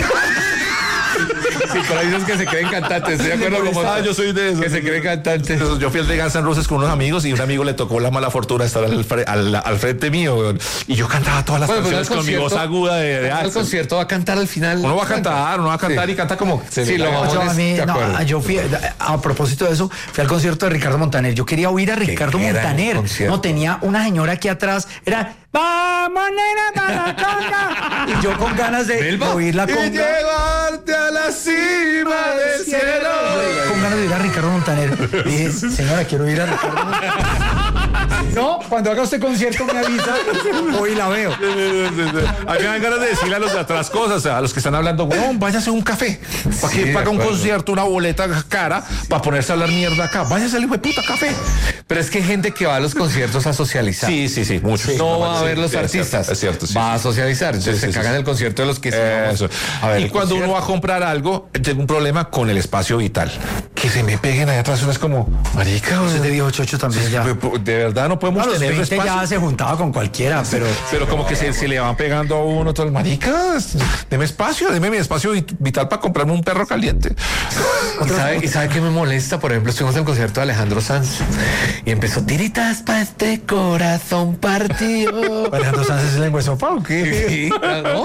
Sí, pero hay esos que se creen cantantes. Estoy de acuerdo como Ah, yo soy de esos. que se creen cantantes. Yo fui al de Guns N' Roses con unos amigos y un amigo le tocó la mala fortuna de estar al, fre- al, al frente mío, weón. Y yo cantaba todas las Bueno, pues canciones al con mi voz concierto- aguda de, de Al Axl. concierto va a cantar al final. Uno va a cantar, uno va a cantar Sí. y canta como se Sí, le lo da la vamos gana. Yo, a mí, de no, acuerdo. yo fui, a propósito de eso, fui al concierto de Ricardo Montaner. Yo quería oír a Ricardo gran Montaner. concierto. No, tenía una señora aquí atrás, era ¡vamos, nena, para la conga! Y yo con ganas de, de ¿Melba? oír la Y conga. llevarte a la cima del cielo. Con ganas de oír a Ricardo Montaner. Dije, señora, quiero oír a Ricardo Montaner. No, cuando haga usted concierto me avisa, hoy la veo. A mí me dan ganas de decirle a los de atrás cosas, o sea, a los que están hablando, weón, váyase a un café. ¿Para Sí, qué de paga un acuerdo. concierto, una boleta cara, para ponerse a hablar mierda acá? Váyase al hijo de puta café. Pero es que hay gente que va a los conciertos a socializar. Sí, sí, sí, muchos. No va a Sí, ver los sí, es cierto, artistas. Es cierto, sí. Va a socializar. Entonces Sí, sí, se sí, cagan sí. el concierto de los que sí vamos Eso. a ver Y el cuando uno concierto. va a comprar algo, tengo un problema con el espacio vital. Que se me peguen allá atrás, uno es como, marica, Ese de viejo chocho también ya. de verdad no podemos A los tener veinte espacio. ya se juntaba con cualquiera, pero Pero como que se, se le van pegando a uno todo el maricas, deme espacio, deme mi espacio vit- vital para comprarme un perro caliente. ¿Y sabe, ¿Y sabe qué me molesta? Por ejemplo, estuvimos en el concierto de Alejandro Sanz y empezó tiritas para este corazón partido. Alejandro Sanz es el lengua de sopa, ¿o qué? Sí, ¿no?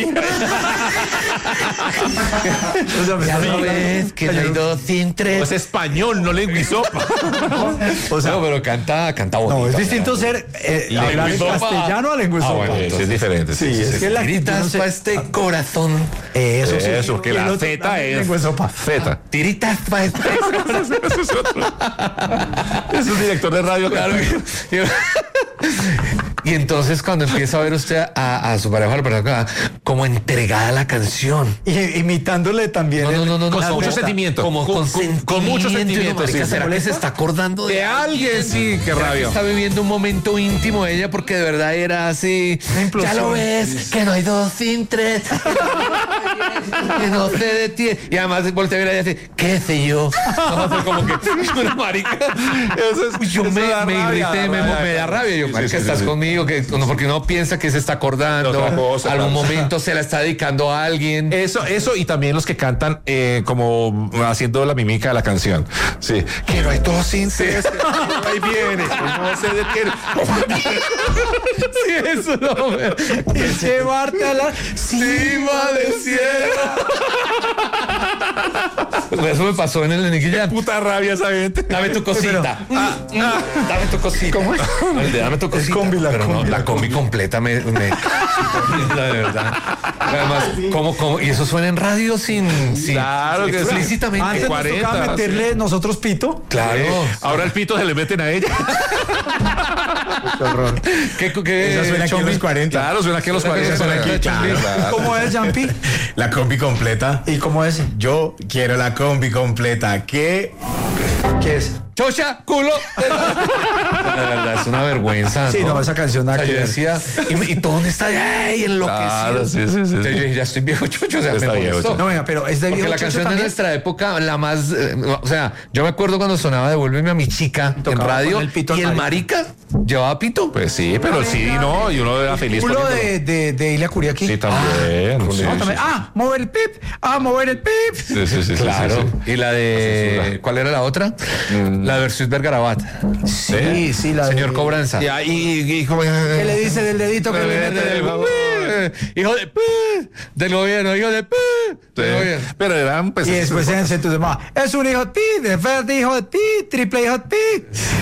O sea, me Ya estás no hablando- ves que no hay dos sin tres. Es español, no lengüisopa. O sea, no, pero canta, canta bonito. No, es distinto ser eh, hablar en Lengüisopa. castellano a lengua de Ah, sopa. bueno, Sí, es diferente. Sí, sí, es sí. que la actitud, Tiritas no sé- para este corazón. Eso, sí. Eso, que Y el la otro, Z dame es lengua de sopa. Z. Tiritas para este corazón. Eso es otro. Es un director de radio. Claro. Y entonces cuando empieza a ver usted a, a su pareja, la persona, como entregada a la canción. Y imitándole también. No, no, no, no, Con no, mucho como- sentimiento. Como Con- con, con- sentimiento, con mucho y uno, sentimiento, marica, sí. ¿será que se está acordando de, De alguien, sí, qué ¿Será que rabia. está viviendo un momento íntimo de ella porque de verdad era así? Una implosión. Ya lo ves, que no hay dos sin tres. Que no se detiene. Y además voltea a ver a ella y dice, ¿qué sé yo? No, fue como que una marica. Eso es- Uy, yo eso me, da me rabia, irrité, me, rabia. me da rabia. Yo, Sí, marica, sí, sí, estás sí. conmigo, que uno, porque uno piensa que se está acordando. Otra cosa, algún claro. momento se la está dedicando a alguien. Eso, eso, y también los que cantan eh, como haciendo la mímica de la canción. Sí. Que no hay todo sin tres, que ahí viene, que no se detiene. Sí, eso no. Llevarte a la Cima del cielo. Eso me pasó en el Eniguilla. Puta rabia esa gente. Dame tu cosita. Ah, ah, dame tu cosita. ¿Cómo es? Dame tu cosita. combi, la Pero no, combi, la la combi completa me. me la de verdad. Además, ¿cómo, cómo? Y eso suena en radio sin. sin Claro que sí. explícitamente. Antes nos cuarenta, tocaba meterle nosotros pito. Claro. Ahora el pito se le meten a ella. Qué horror. ¿Qué, qué, Esa suena aquí en Chombi? los cuarenta. Claro, suena aquí a los cuarenta. Suena aquí, Claro, claro. ¿Cómo es, Jampi? La combi completa. ¿Y cómo es? Yo quiero la combi completa. ¿Qué? ¿Qué es? Chocha, culo. La verdad, es una vergüenza. Sí, no, esa canción O nada sea, que yo ver. decía, ¿y, y todo dónde está? ¡Ay, enloquecido! Claro, sí, sí, sí, sí. Entonces yo dije, ya estoy viejo chocho, o sea, Está me viejo, molestó. No, venga, pero es de Porque viejo la chocho canción de también. nuestra época, la más, eh, o sea, yo me acuerdo cuando sonaba Devuélveme a mi chica en Tocaba radio con el pito y al el marica llevaba pito. Pues sí, pero sí, no, y uno era feliz. Culo poniéndolo. de, de, de Ilia Curiaki. Sí, también. sí, No, sí, también. sí. Ah, mover el pip. Ah, mover el pip. Sí, sí, sí, sí, Claro. sí, sí. Y la de, ¿cuál era la otra? La de Versus Vergarabat. Sí, sí, la Señor de- Cobranza. Ya, y, y, y como- ¿Qué le dice del dedito que le mete? Eh, Hijo de p- del gobierno, hijo de p- del gobierno. Pero eran pues Y después se entonces más. Es un hijo de pi, de verde hijo de pi, triple hijo de pi.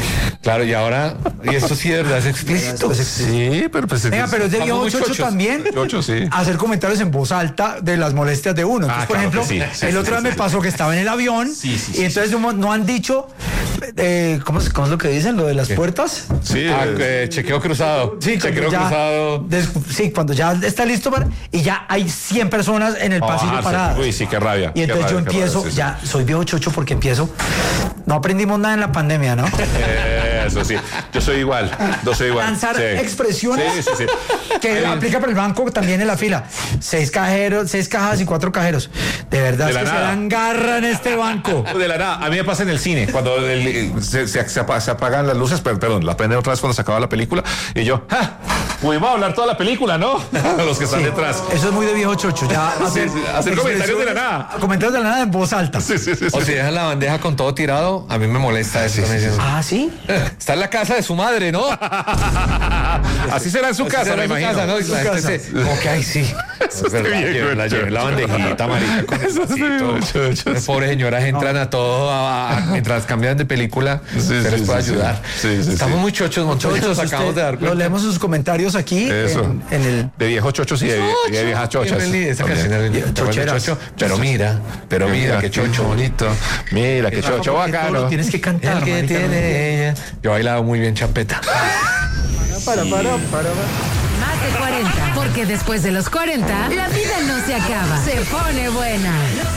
Claro, y ahora, y esto sí de verdad es explícito. Sí, pero pues... Venga, pero es de viejo Estamos muy chocho chochos. también Chocho, sí. hacer comentarios en voz alta de las molestias de uno. Entonces, Ah, por claro ejemplo, que sí, sí, el sí, otro sí, día me sí. pasó que estaba en el avión Sí, sí, y sí, entonces no, no han dicho, eh, ¿cómo, es- ¿cómo es lo que dicen? Lo de las puertas. Sí, Ah, eh, eh, chequeo cruzado. Sí, cuando chequeo ya, cruzado. des- sí, cuando ya está listo para, y ya hay cien personas en el a pasillo bajarse. paradas. Uy, sí, qué rabia. Y qué entonces yo rabia, qué empiezo, rabia, sí, sí. ya soy viejo chocho porque empiezo. No aprendimos nada en la pandemia, ¿no? Eso sí, yo soy igual, yo soy igual. Lanzar sí. expresiones Sí, sí, sí. que aplica para el banco también en la fila. Seis cajeros, seis cajas y cuatro cajeros. De verdad De es la que se nada. dan garra en este banco. De la nada, a mí me pasa en el cine, cuando el- se, se- se apa- se apagan las luces, pero, perdón, la prenden otra vez cuando se acaba la película, y yo, ¡ja! Uy, va a hablar toda la película, ¿no? Los que están detrás. Eso es muy de viejo chocho. Ya hacer, sí, hacer comentarios de la expresiones- nada. Comentarios de la nada en voz alta. Sí, sí, sí, O sí. si dejan la bandeja con todo tirado, a mí me molesta eso. Me dicen, Ah, ¿sí? está en la casa de su madre, ¿no? Así será en su Así casa, será me en su imagino. casa, ¿no? Y la gente se- como que, ay, sí. Es verdad, bien, lleve- la, chocho. lleve la bandejita, marica, con el Eso está bien, vasito. chocho, Las sí. pobres señoras entran a todo, a- a- mientras cambian de película, Sí, se sí, les puede sí, sí. ayudar. Sí, sí, Estamos sí. muy chochos, muchachos, Chochos, nos acabamos usted- de dar lo cuenta. leemos sus comentarios aquí Eso. en, en el... De viejos chochos y de, y de viejas chochas. Bien, Esa También. canción es bien Chocheras. chocho, pero mira, pero mira, qué chocho bonito. Mira, qué chocho Porque todo bacano. lo tienes que cantar. El que marica, no. tiene ella. Yo he bailado muy bien champeta. Para, para, para, para. Más de cuarenta, porque después de los cuarenta, la vida no se acaba, se pone buena.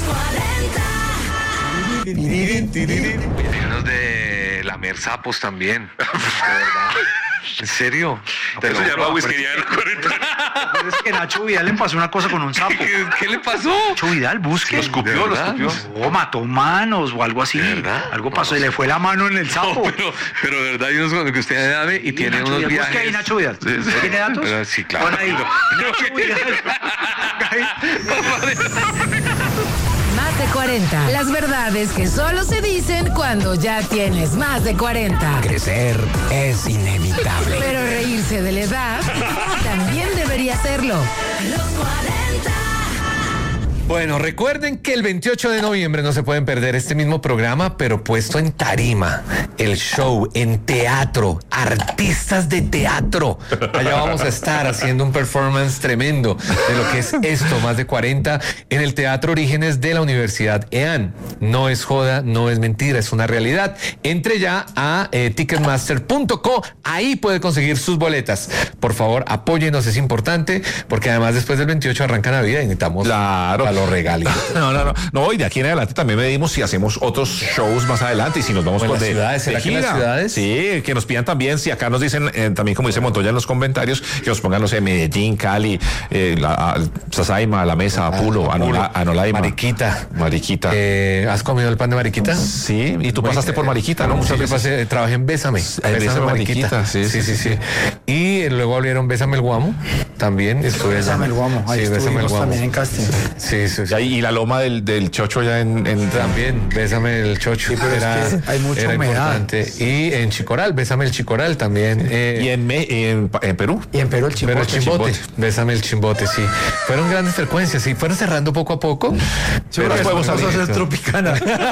Hay unos de lamer sapos también. De verdad. ¿En serio? Te Eso lo se llama juro. whiskería de los cuarenta. Pero es que Nacho Vidal le pasó una cosa con un sapo. ¿Qué, qué le pasó? Nacho Vidal, busque. Lo escupió, ¿De lo verdad? escupió. O mató manos o algo así. ¿De verdad? Algo pasó y le fue la mano en el sapo. pero, pero de verdad hay unos con los que usted sabe y, Y tiene Nacho unos Vidal, viajes. busque ahí Nacho Vidal. Sí, sí. ¿Tiene datos? Pero sí, claro. Pon ahí. Nacho Vidal. Más de cuarenta, las verdades que solo se dicen cuando ya tienes más de cuarenta. Crecer es inevitable. Pero reírse de la edad también debería serlo. Bueno, recuerden que el veintiocho de noviembre no se pueden perder este mismo programa, pero puesto en tarima, el show en teatro, artistas de teatro. Allá vamos a estar haciendo un performance tremendo de lo que es esto, más de cuarenta, en el Teatro Orígenes de la Universidad E A N. No es joda, no es mentira, es una realidad. Entre ya a eh, ticketmaster punto co, ahí puede conseguir sus boletas. Por favor, apóyenos, es importante, porque además después del veintiocho arranca Navidad y necesitamos Claro. a los regalitos. No, no, no. No, y de aquí en adelante también medimos si hacemos otros shows más adelante y si nos vamos O en con las de, ciudades, ¿será de que en las gira. ciudades? Sí, que nos pidan también, si acá nos dicen, eh, también como dice Montoya en los comentarios, que nos pongan, no sé, Medellín, Cali, eh, la, a- Sasaima, La Mesa, Apulo, Anola, Anolaima. Mariquita. Mariquita. Eh, ¿Has comido el pan de Mariquita? Sí, y tú pasaste por Mariquita, ¿no? Sí, Muchas yo veces. pasé, trabajé en Bésame. Bésame Mariquita, sí, sí, sí, sí. Y eh, luego abrieron Bésame el Guamo. También estuve allá. Bésame el Guamo. Ahí Sí, Bésame el estuvimos Guamo. también en casting. Sí, sí, sí. Y, ahí- y la loma del, del chocho ya en, en También, Bésame el Chocho. pero es que hay mucha era humedad. importante. Y en Chicoral, Bésame el Chicoral también. eh, y en, Me- en, en Perú. Y en Perú el Pero chimbote. el chimbote, bésame el chimbote, sí. Fueron grandes frecuencias, sí. Fueron cerrando poco a poco. Pero Pero podemos podemos salir. hacer Tropicana.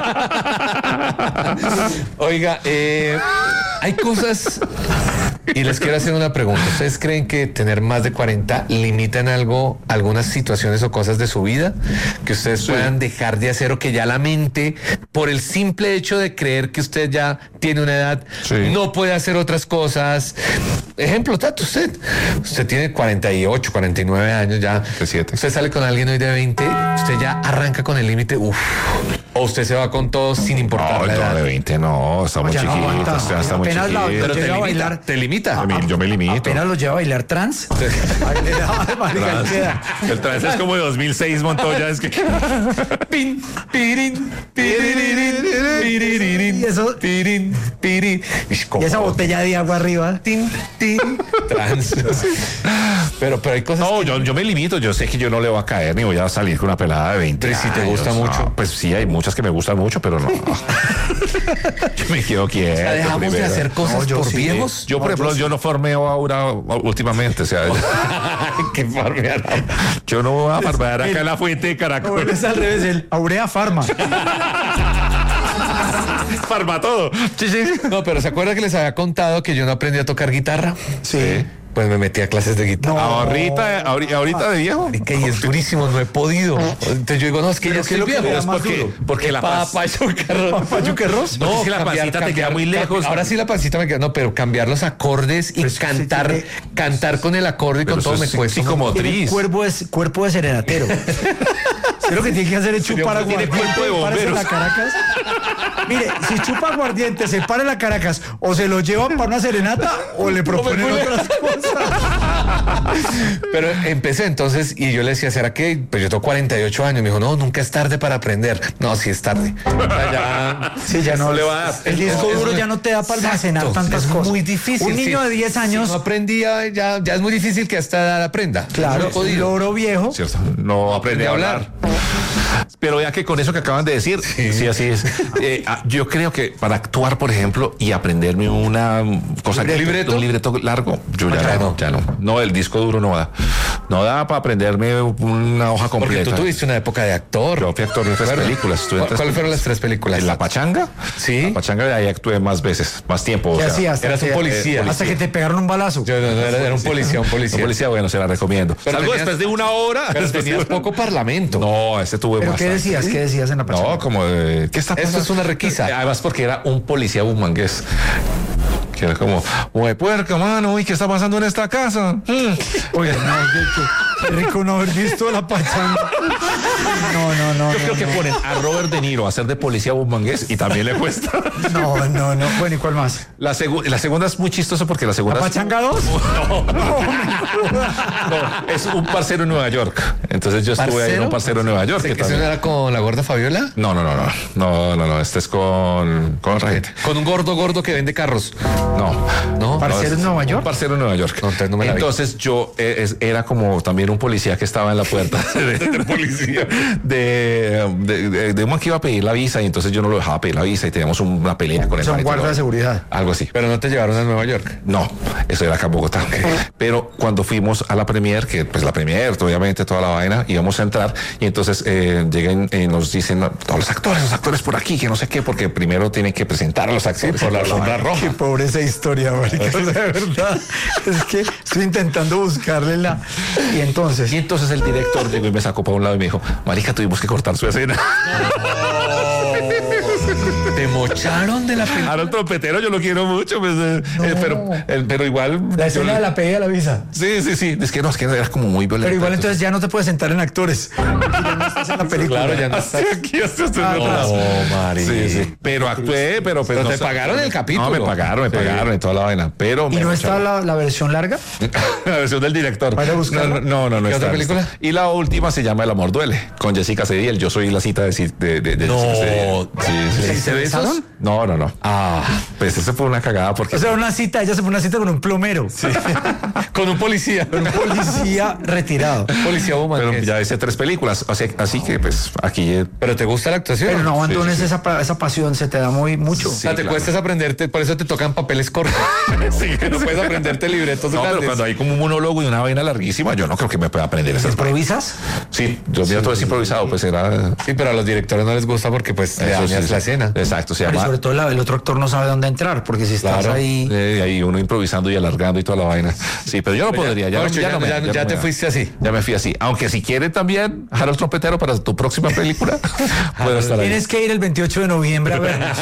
Oiga, eh, hay cosas. Y les quiero hacer una pregunta. ¿Ustedes creen que tener más de cuarenta limita en algo, algunas situaciones o cosas de su vida que ustedes puedan dejar de hacer o que ya la mente, por el simple hecho de creer que usted ya tiene una edad, Sí. no puede hacer otras cosas? Ejemplo, Tato, usted, usted tiene cuarenta y ocho, cuarenta y nueve años ya. cuarenta y siete. Usted sale con alguien hoy de veinte, usted ya arranca con el límite, uff. O usted se va con todo sin importar No, la no, edad. de veinte no, estamos Ya no aguanta. chiquitos, ya estamos Apenas la- chiquitos. Pero te Llega a limita, bailar. te limita. Yo me- Yo me limito. Apenas lo lleva a bailar trans. Ahí le da, marica, Trans. queda. El trance es como de dos mil seis, Montoya, es que... Pin, pirin, piriririn, piriririn, Y eso- pirin, pirin. Y esa botella de agua arriba. Tin, tin, trans. Pero, pero hay cosas. No, que- yo, yo me limito, yo sé que yo no le voy a caer ni voy a salir con una pelada de veinte Pero si te años, gusta no. mucho. Pues sí, hay muchas que me gustan mucho, pero no. Yo me quedo quieto. Ya dejamos de primero. hacer cosas No, yo por sí. viejos. Yo, por ejemplo, yo no formeo ahora últimamente, o sea, Qué farmear. yo no voy a farmear acá en la fuente de No, Caracol. es al revés, el Aurea Pharma. Farma todo. Sí, sí. No, pero ¿se acuerda que les había contado que yo no aprendí a tocar guitarra? Sí. Pues me metí a clases de guitarra. Ahorita, ahorita, ahorita de viejo. Marica, y es durísimo, no he podido. Entonces yo digo, no, es que ya estoy viejo. Pero es más porque, duro? porque la paz. ¿Papayuquerros? No, es que la pancita te queda muy lejos. Ahora sí la pancita me queda, no, pero cambiar los acordes y Pues sí, cantar, tiene- cantar con el acorde y Pero con todo eso me es cuesta. psicomotriz. Tiene cuerpo de, cuerpo de serenatero. Usted lo que tiene que hacer es chupar Tiene aguardiente cuerpo de y pararse en la bomberos. Caracas. Mire, si chupa aguardiente, se para en la Caracas, o se lo llevan para una serenata, o le proponen otras cosas. Pero empecé entonces y yo le decía, ¿será que? Pues yo tengo cuarenta y ocho años. Me dijo, no, nunca es tarde para aprender. No, sí es tarde. O sea, ya, Sí, ya no le va a dar. El disco Es duro muy- ya no te da para almacenar Exacto, tantas es cosas. muy difícil. Un niño sí. de diez años, Si no aprendía, ya, ya es muy difícil que a esta edad aprenda. claro, Muy un jodido. loro viejo. Cierto, no aprende a hablar. Pero ya que con eso que acaban de decir, sí, así es. Eh, ah, yo creo que para actuar, por ejemplo, y aprenderme una cosa ¿Un libreto? un libreto largo, yo ya, ya no, no. ya no. No, el disco duro no da. No da para aprenderme una hoja Porque completa. tú tuviste una época de actor. Yo fui actor en tres Claro. películas. estuve en ¿Cu- tres ¿Cuáles fueron las tres películas? En La Pachanga. Sí. La Pachanga, de ahí actué más veces, más tiempo. o ¿Qué sea, hacías? eras un Hasta que- policía. Hasta que te pegaron un balazo. Yo no, no, era, era un policía, un policía. Un policía, bueno, se la recomiendo. Pero Salgo tenías- después de una hora. Pero después de tenías una- poco parlamento. No, ese tuve ¿Pero más. qué decías? ¿Qué decías en la pachanga? No, como de, ¿qué está Eso pasando? es una requisa. Además porque era un policía bumangués. Que era como, güey, puerca, mano, ¿y qué está pasando en esta casa? Mm. Oye, no, qué, qué- qué rico no haber visto la pachanga. No, no, no. Yo no, creo que no. ponen a Robert De Niro a hacer de policía bumangués y también le cuesta. No, no, no. Bueno, ¿y cuál más? La, segu- la segunda es muy chistosa porque la segunda ¿La es- pachanga dos? no, es un parcero en Nueva York. Entonces yo estuve ahí en un parcero en Nueva York. ¿Que que ese también- no era con la gorda Fabiola? No, no, no, no, no, no, no, este es con, con otra gente. Con un gordo gordo que vende carros. No, ¿No? ¿Parcero en es Nueva un York? parcero en Nueva York. No, entonces no me la vi. Entonces yo eh, es- era como también un policía que estaba en la puerta de, de policía de, de, de, de un man que iba a pedir la visa y entonces yo no lo dejaba pedir la visa y teníamos una pelea con el Son man y todo guarda lo- de seguridad. Algo así. Pero no te llevaron a Nueva York. No, eso era acá en Bogotá. Pero cuando fuimos a la premier, que pues la premier, obviamente toda la vaina, íbamos a entrar y entonces eh, llegan y nos dicen "No, todos los actores, los actores por aquí, que no sé qué, porque primero tienen que presentar a los actores por la alfombra roja. Qué pobre esa historia, marica. De verdad. Es que estoy intentando buscarle la. Y entonces. Y entonces el director llegó y me sacó para un lado y me dijo, marica, tuvimos que cortar su escena. Te mocharon de la película. Ahora el trompetero yo lo quiero mucho, pues, eh, eh, pero, eh, pero igual... La yo escena le- de la pedida de la visa. Sí, sí, sí. Es que no, es que era como muy violento. Pero igual entonces ya no te puedes sentar en actores. Ya no estás en la película. Claro, ya no Hasta estás. aquí, hasta este Ah, atrás. No, Mari. Sí, sí. Pero actué, pero... Pero no te sé- pagaron el capítulo. No, me pagaron, me Sí. pagaron y toda la vaina. Pero... ¿Y me no está mocharon. la, la versión larga? La versión del director. Vaya a buscarla. No, no, no, no ¿Qué está, otra no película? está. Y la última se llama El amor duele, con Jessica Cediel. Yo soy la cita de, de, de, de No. Jessica Cediel. Sí, sí. ¿Y se besaron? No, no, no. Ah, Pues eso fue una cagada porque... O sea, una cita, ella se fue a una cita con un plomero. con un policía. Con un policía retirado. Policía woman. pero que es. ya hice tres películas, o sea, así que pues aquí... eh, Pero te gusta la actuación. Pero no abandones Sí, sí, sí. Esa, pa- esa pasión, se te da muy mucho. O sea, te claro. cuesta es aprenderte, por eso te tocan papeles cortos. Sí, No puedes aprenderte libretos No, pero grandes. cuando hay como un monólogo y una vaina larguísima, yo no creo que me pueda aprender esas vainas. ¿Improvisas? Sí, yo mira todo es improvisado, pues era... Sí, pero a los directores no les gusta porque pues le Eso dañas sí, la sí. escena. Exacto, se Pero llama... sobre todo la- el otro actor no sabe dónde entrar, porque si estás Claro. ahí. Eh, ahí uno improvisando y alargando y toda la vaina. Sí, pero yo no podría. Ya, no- Ocho, ya, ya- no me- ya- no ya me te da. fuiste así. Ya me fui así. Aunque si quieren también, Harold Trompetero para tu próxima película, puedo estar ahí. Tienes que ir el veintiocho de noviembre a vernos.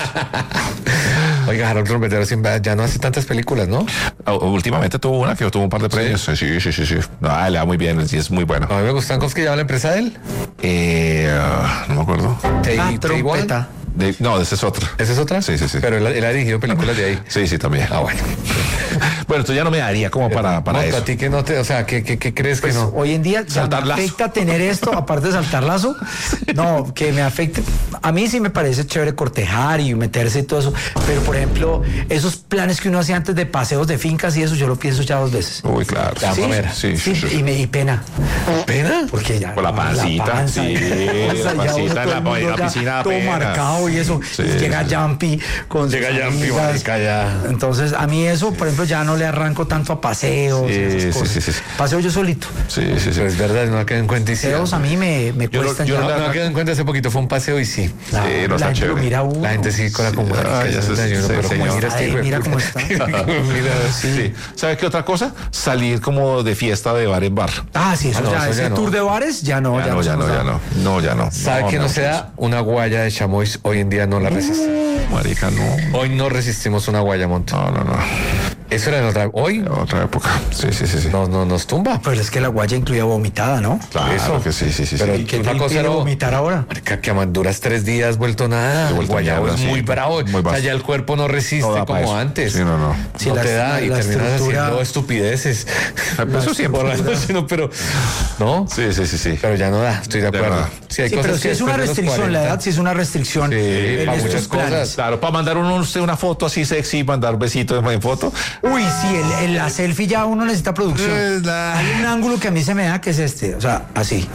Oiga, Harold Trompetero siempre- ya no hace tantas películas, ¿no? Ah, últimamente tuvo una que tuvo un par de premios. Sí, sí, sí, sí. No, le da muy bien, sí, es muy bueno. A mí me gustan cosas que llama la empresa de él. Eh, ah, no me acuerdo. Take- Ah, Take One. trompeta. De- no, esa es otra. ¿Esa es otra? Sí, sí, sí. Pero él, él ha dirigido películas de ahí. Sí, sí, también. Ah, bueno. Bueno, esto ya no me daría como para, para No, eso. a ti que no te, o sea, ¿qué, qué, qué crees Pues que no? hoy en día ya Saltar me lazo. afecta tener esto, aparte de saltar lazo. No, que me afecte. A mí sí me parece chévere cortejar y meterse y todo eso. Pero, por ejemplo, esos planes que uno hacía antes de paseos de fincas y eso, yo lo pienso ya dos veces. Uy, claro. Ya, Sí, mamera. sí, sí, Sí, sí. y me y pena. ¿Pena? Porque ya. Por la pancita, panza, sí, ya la uno, pancita en todo la- el mundo en la ya piscina todo apenas. marcado y eso. Sí, y llega sí. Jumpy con sus Llega Jumpy, amigas. marica, ya. Entonces, a mí eso, por ejemplo, ya no no le arranco tanto a paseos. Sí, y esas sí, cosas. sí, sí, sí. Paseo yo solito. Sí, sí, sí. Pero es verdad, no ha quedado en cuenta y sí. Paseos a mí me, me Yo no- cuestan yo ya. no No, la- no ha quedado en cuenta, hace poquito fue un paseo y sí. La, Sí, no la está gente lo chévere. mira a uno. La gente sí con la como Ah, ya se- desayuno, sí, pero como señor. mira este Ay, hijo de mira puta. cómo está. Mira, Sí. ¿Sabe qué otra cosa? Salir como de fiesta de bar en bar. Ah, sí, eso Ah, no, ya, eso ese ya no. tour de bares, ya no. Ya no, ya se no, nos ya da. no. No, ya no. ¿Sabe que no se da? Una guaya de chamois hoy en día no la resiste. Marica, no. Hoy no resistimos una guaya, Monto. No, no, no. Eso era en otra. Hoy Otra época. Sí, sí, sí, sí. no, no nos tumba. Pero es que la guaya incluía vomitada, ¿no? Claro eso. que sí, sí, sí. Pero sí. ¿Qué una te cosa impide era vomitar ahora? Marica, que a duras tres días vuelto nada. He El vuelto guayabo mierda, es sí. muy bravo. Muy o sea, vasto. ya el cuerpo no resiste No da pa' como eso. antes. Sí, no, no. Sí, no la- te da y la terminas estructura- haciendo estupideces. Pero eso siempre. Por la noche, no, pero no. Sí, sí, sí, sí. Pero ya no da, estoy de Ya acuerdo. no da. Sí, hay Sí, cosas pero si que es una después de los restricción, la cuarenta edad sí es una restricción. Sí, en para estos muchas cosas. planes. Claro, para mandar uno usted una foto así sexy, mandar besitos en foto. Uy, sí, el, el- la selfie ya uno necesita producción. Es la- Hay un ángulo que a mí se me da que es este, o sea, así.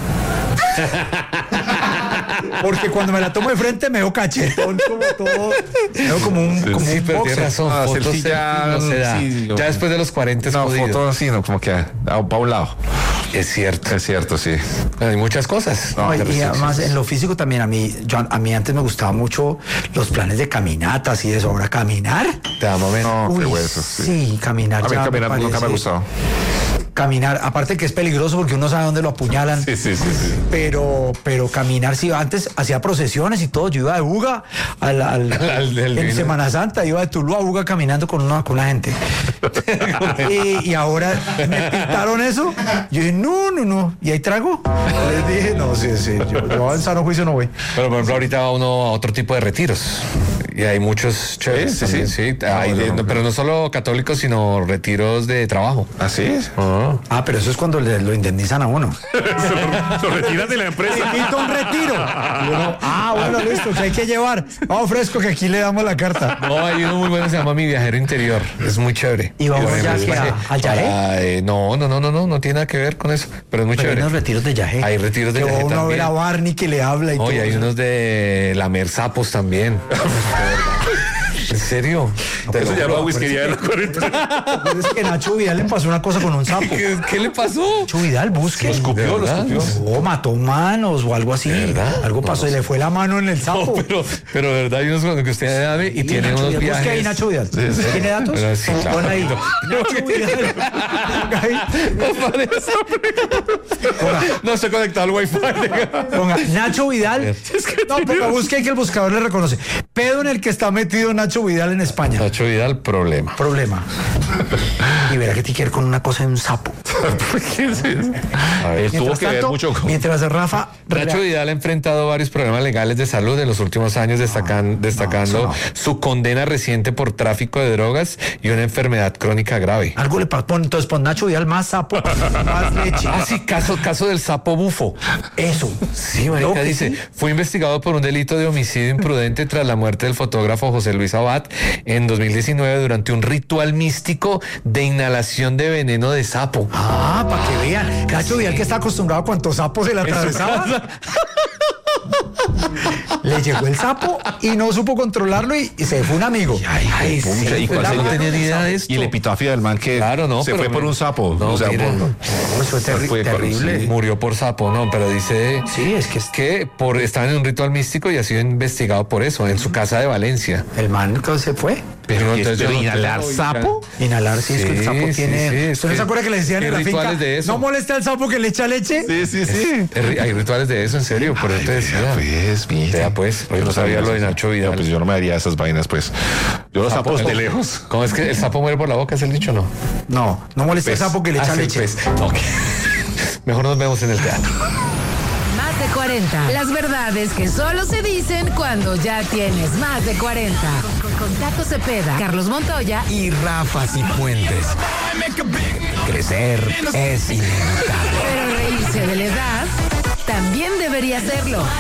Porque cuando me la tomo de frente me veo cachetón, como todo. Me veo como un, como Sí, un pero boxer. tienes razón, Ah, fotos selfie ya, selfie no se da. sí, yo- Ya después de los cuarenta es No, jodido. foto así, no, como que a, a un lado. Es cierto. Es cierto, sí. Hay muchas cosas. No, y- de y restricciones. además en lo físico también a mí, yo, a mí antes me gustaba mucho los planes de caminatas y eso. Ahora caminar. Te da momento. No, qué Uy, hueso, sí. sí, caminar. A mí ya caminar nunca me ha parece- gustado. Caminar, aparte que es peligroso porque uno sabe dónde lo apuñalan. Sí, sí, sí, sí. Pero, pero caminar, sí, antes hacía procesiones y todo. Yo iba de Buga al, al- Al del en vino. Semana Santa, iba de Tuluá a Buga caminando con una, con la gente. y, y ahora me pintaron eso. Yo dije, no, no, no. ¿Y hay trago? Les dije, no, sí, sí. Yo, yo en sano juicio no voy. Pero por ejemplo, ahorita va uno a otro tipo de retiros. Y hay muchos chéveres. Sí, sí, también, sí. sí. Hay No, de- no, no. pero no solo católicos, sino retiros de trabajo. ¿Así es? Ah, pero eso es cuando le, lo indemnizan a uno. Lo retiras de la empresa. Invito a un retiro. Y uno, ah, bueno, listo, que hay que llevar. Vamos fresco, que aquí le damos la carta. No, hay uno muy bueno que se llama Mi Viajero Interior. Es muy chévere. ¿Y vamos bueno, ya es que a- para- al Yajé? para, eh, no, no, no, no, no, no tiene nada que ver con eso. Pero es muy Pero hay chévere. unos retiros de Yajé. Hay retiros de Que va Yajé uno a ver también. a Barney que le habla y todo. Oye, hay unos de lamer sapos también. ¿En serio? Te Eso lo ya juro. va whiskería de la cuarenta. Pues es que Nacho Vidal le pasó una cosa con un sapo. ¿Qué, qué le pasó? Nacho Vidal, busque. ¿De verdad? O mató manos o algo así. verdad? Algo pasó y le fue la mano en el sapo. No, pero, pero de verdad hay unos con los que usted sabe y Sí, tiene Nacho unos Vidal. Busque ahí viajes. Nacho Vidal. ¿Tiene datos? Pero sí, claro. Pon ahí. Nacho Vidal. Ponga ahí. Ponga, No se conectado al wifi. ponga Nacho Vidal. No, ponga, busque ahí que el buscador le reconoce. Pedo en el que está metido Nacho Vidal en España. Nacho Vidal, problema. Problema. Y verá que tiene que ver con una cosa de un sapo. A ver, Tuvo Mientras que ver tanto, mucho con- mientras Rafa. Nacho Vidal ha enfrentado varios problemas legales de salud en los últimos años, destacan- destacando no. su condena reciente por tráfico de drogas y una enfermedad crónica grave. Algo le pasó. Pon- Entonces pon Nacho Vidal más sapo, más leche. Ah, sí, caso, caso del sapo bufo. Eso. Sí, Creo marica, que dice, sí. fue investigado por un delito de homicidio imprudente tras la muerte del fotógrafo José Luis Abad en dos mil diecinueve durante un ritual místico de inhalación de veneno de sapo. Ah, para que vean. Nacho Vidal que está acostumbrado a cuántos sapos se le atravesaba. Le llegó el sapo y no supo controlarlo y, y se fue un amigo. Ay, pucha, ¿y cuál no sería? tenía ni idea de esto. Y el epitafio del man que Claro, no, se pero fue por me- un sapo. No, o sea, mira. por- No, eso es terri- Fue- terrible. sí. Murió por sapo, no, pero dice Sí, es que es- que por estaba en un ritual místico y ha sido investigado por eso en su casa de Valencia. el man que se fue. Pero ¿Pero entonces yo no inhalar tengo- sapo? Inhalar, sí, es que el Sí, sapo sí, tiene. sí, es ¿Usted no que- se acuerda que le decían hay en la finca? rituales de eso. No moleste al sapo que le echa leche. Sí, sí, sí. Es ri- Hay rituales de eso, en serio, por eso te decía. Pues, mire. Vea, pues, yo no sabía lo de Nacho Vidal. No, pues yo no me haría esas vainas, pues. Yo los sapos de lejos. ¿Cómo es que el sapo muere por la boca? ¿Es el dicho o no? No, no moleste al Pues, sapo que le Ah, echa sí, leche. pues. Ok. Mejor nos vemos en el teatro. Más de cuarenta. Las verdades que solo se dicen cuando ya tienes más de cuarenta. Con, con Tato Cepeda, Carlos Montoya y Y Rafa Cifuentes. Crecer es inevitable. pero reírse de la edad también debería serlo.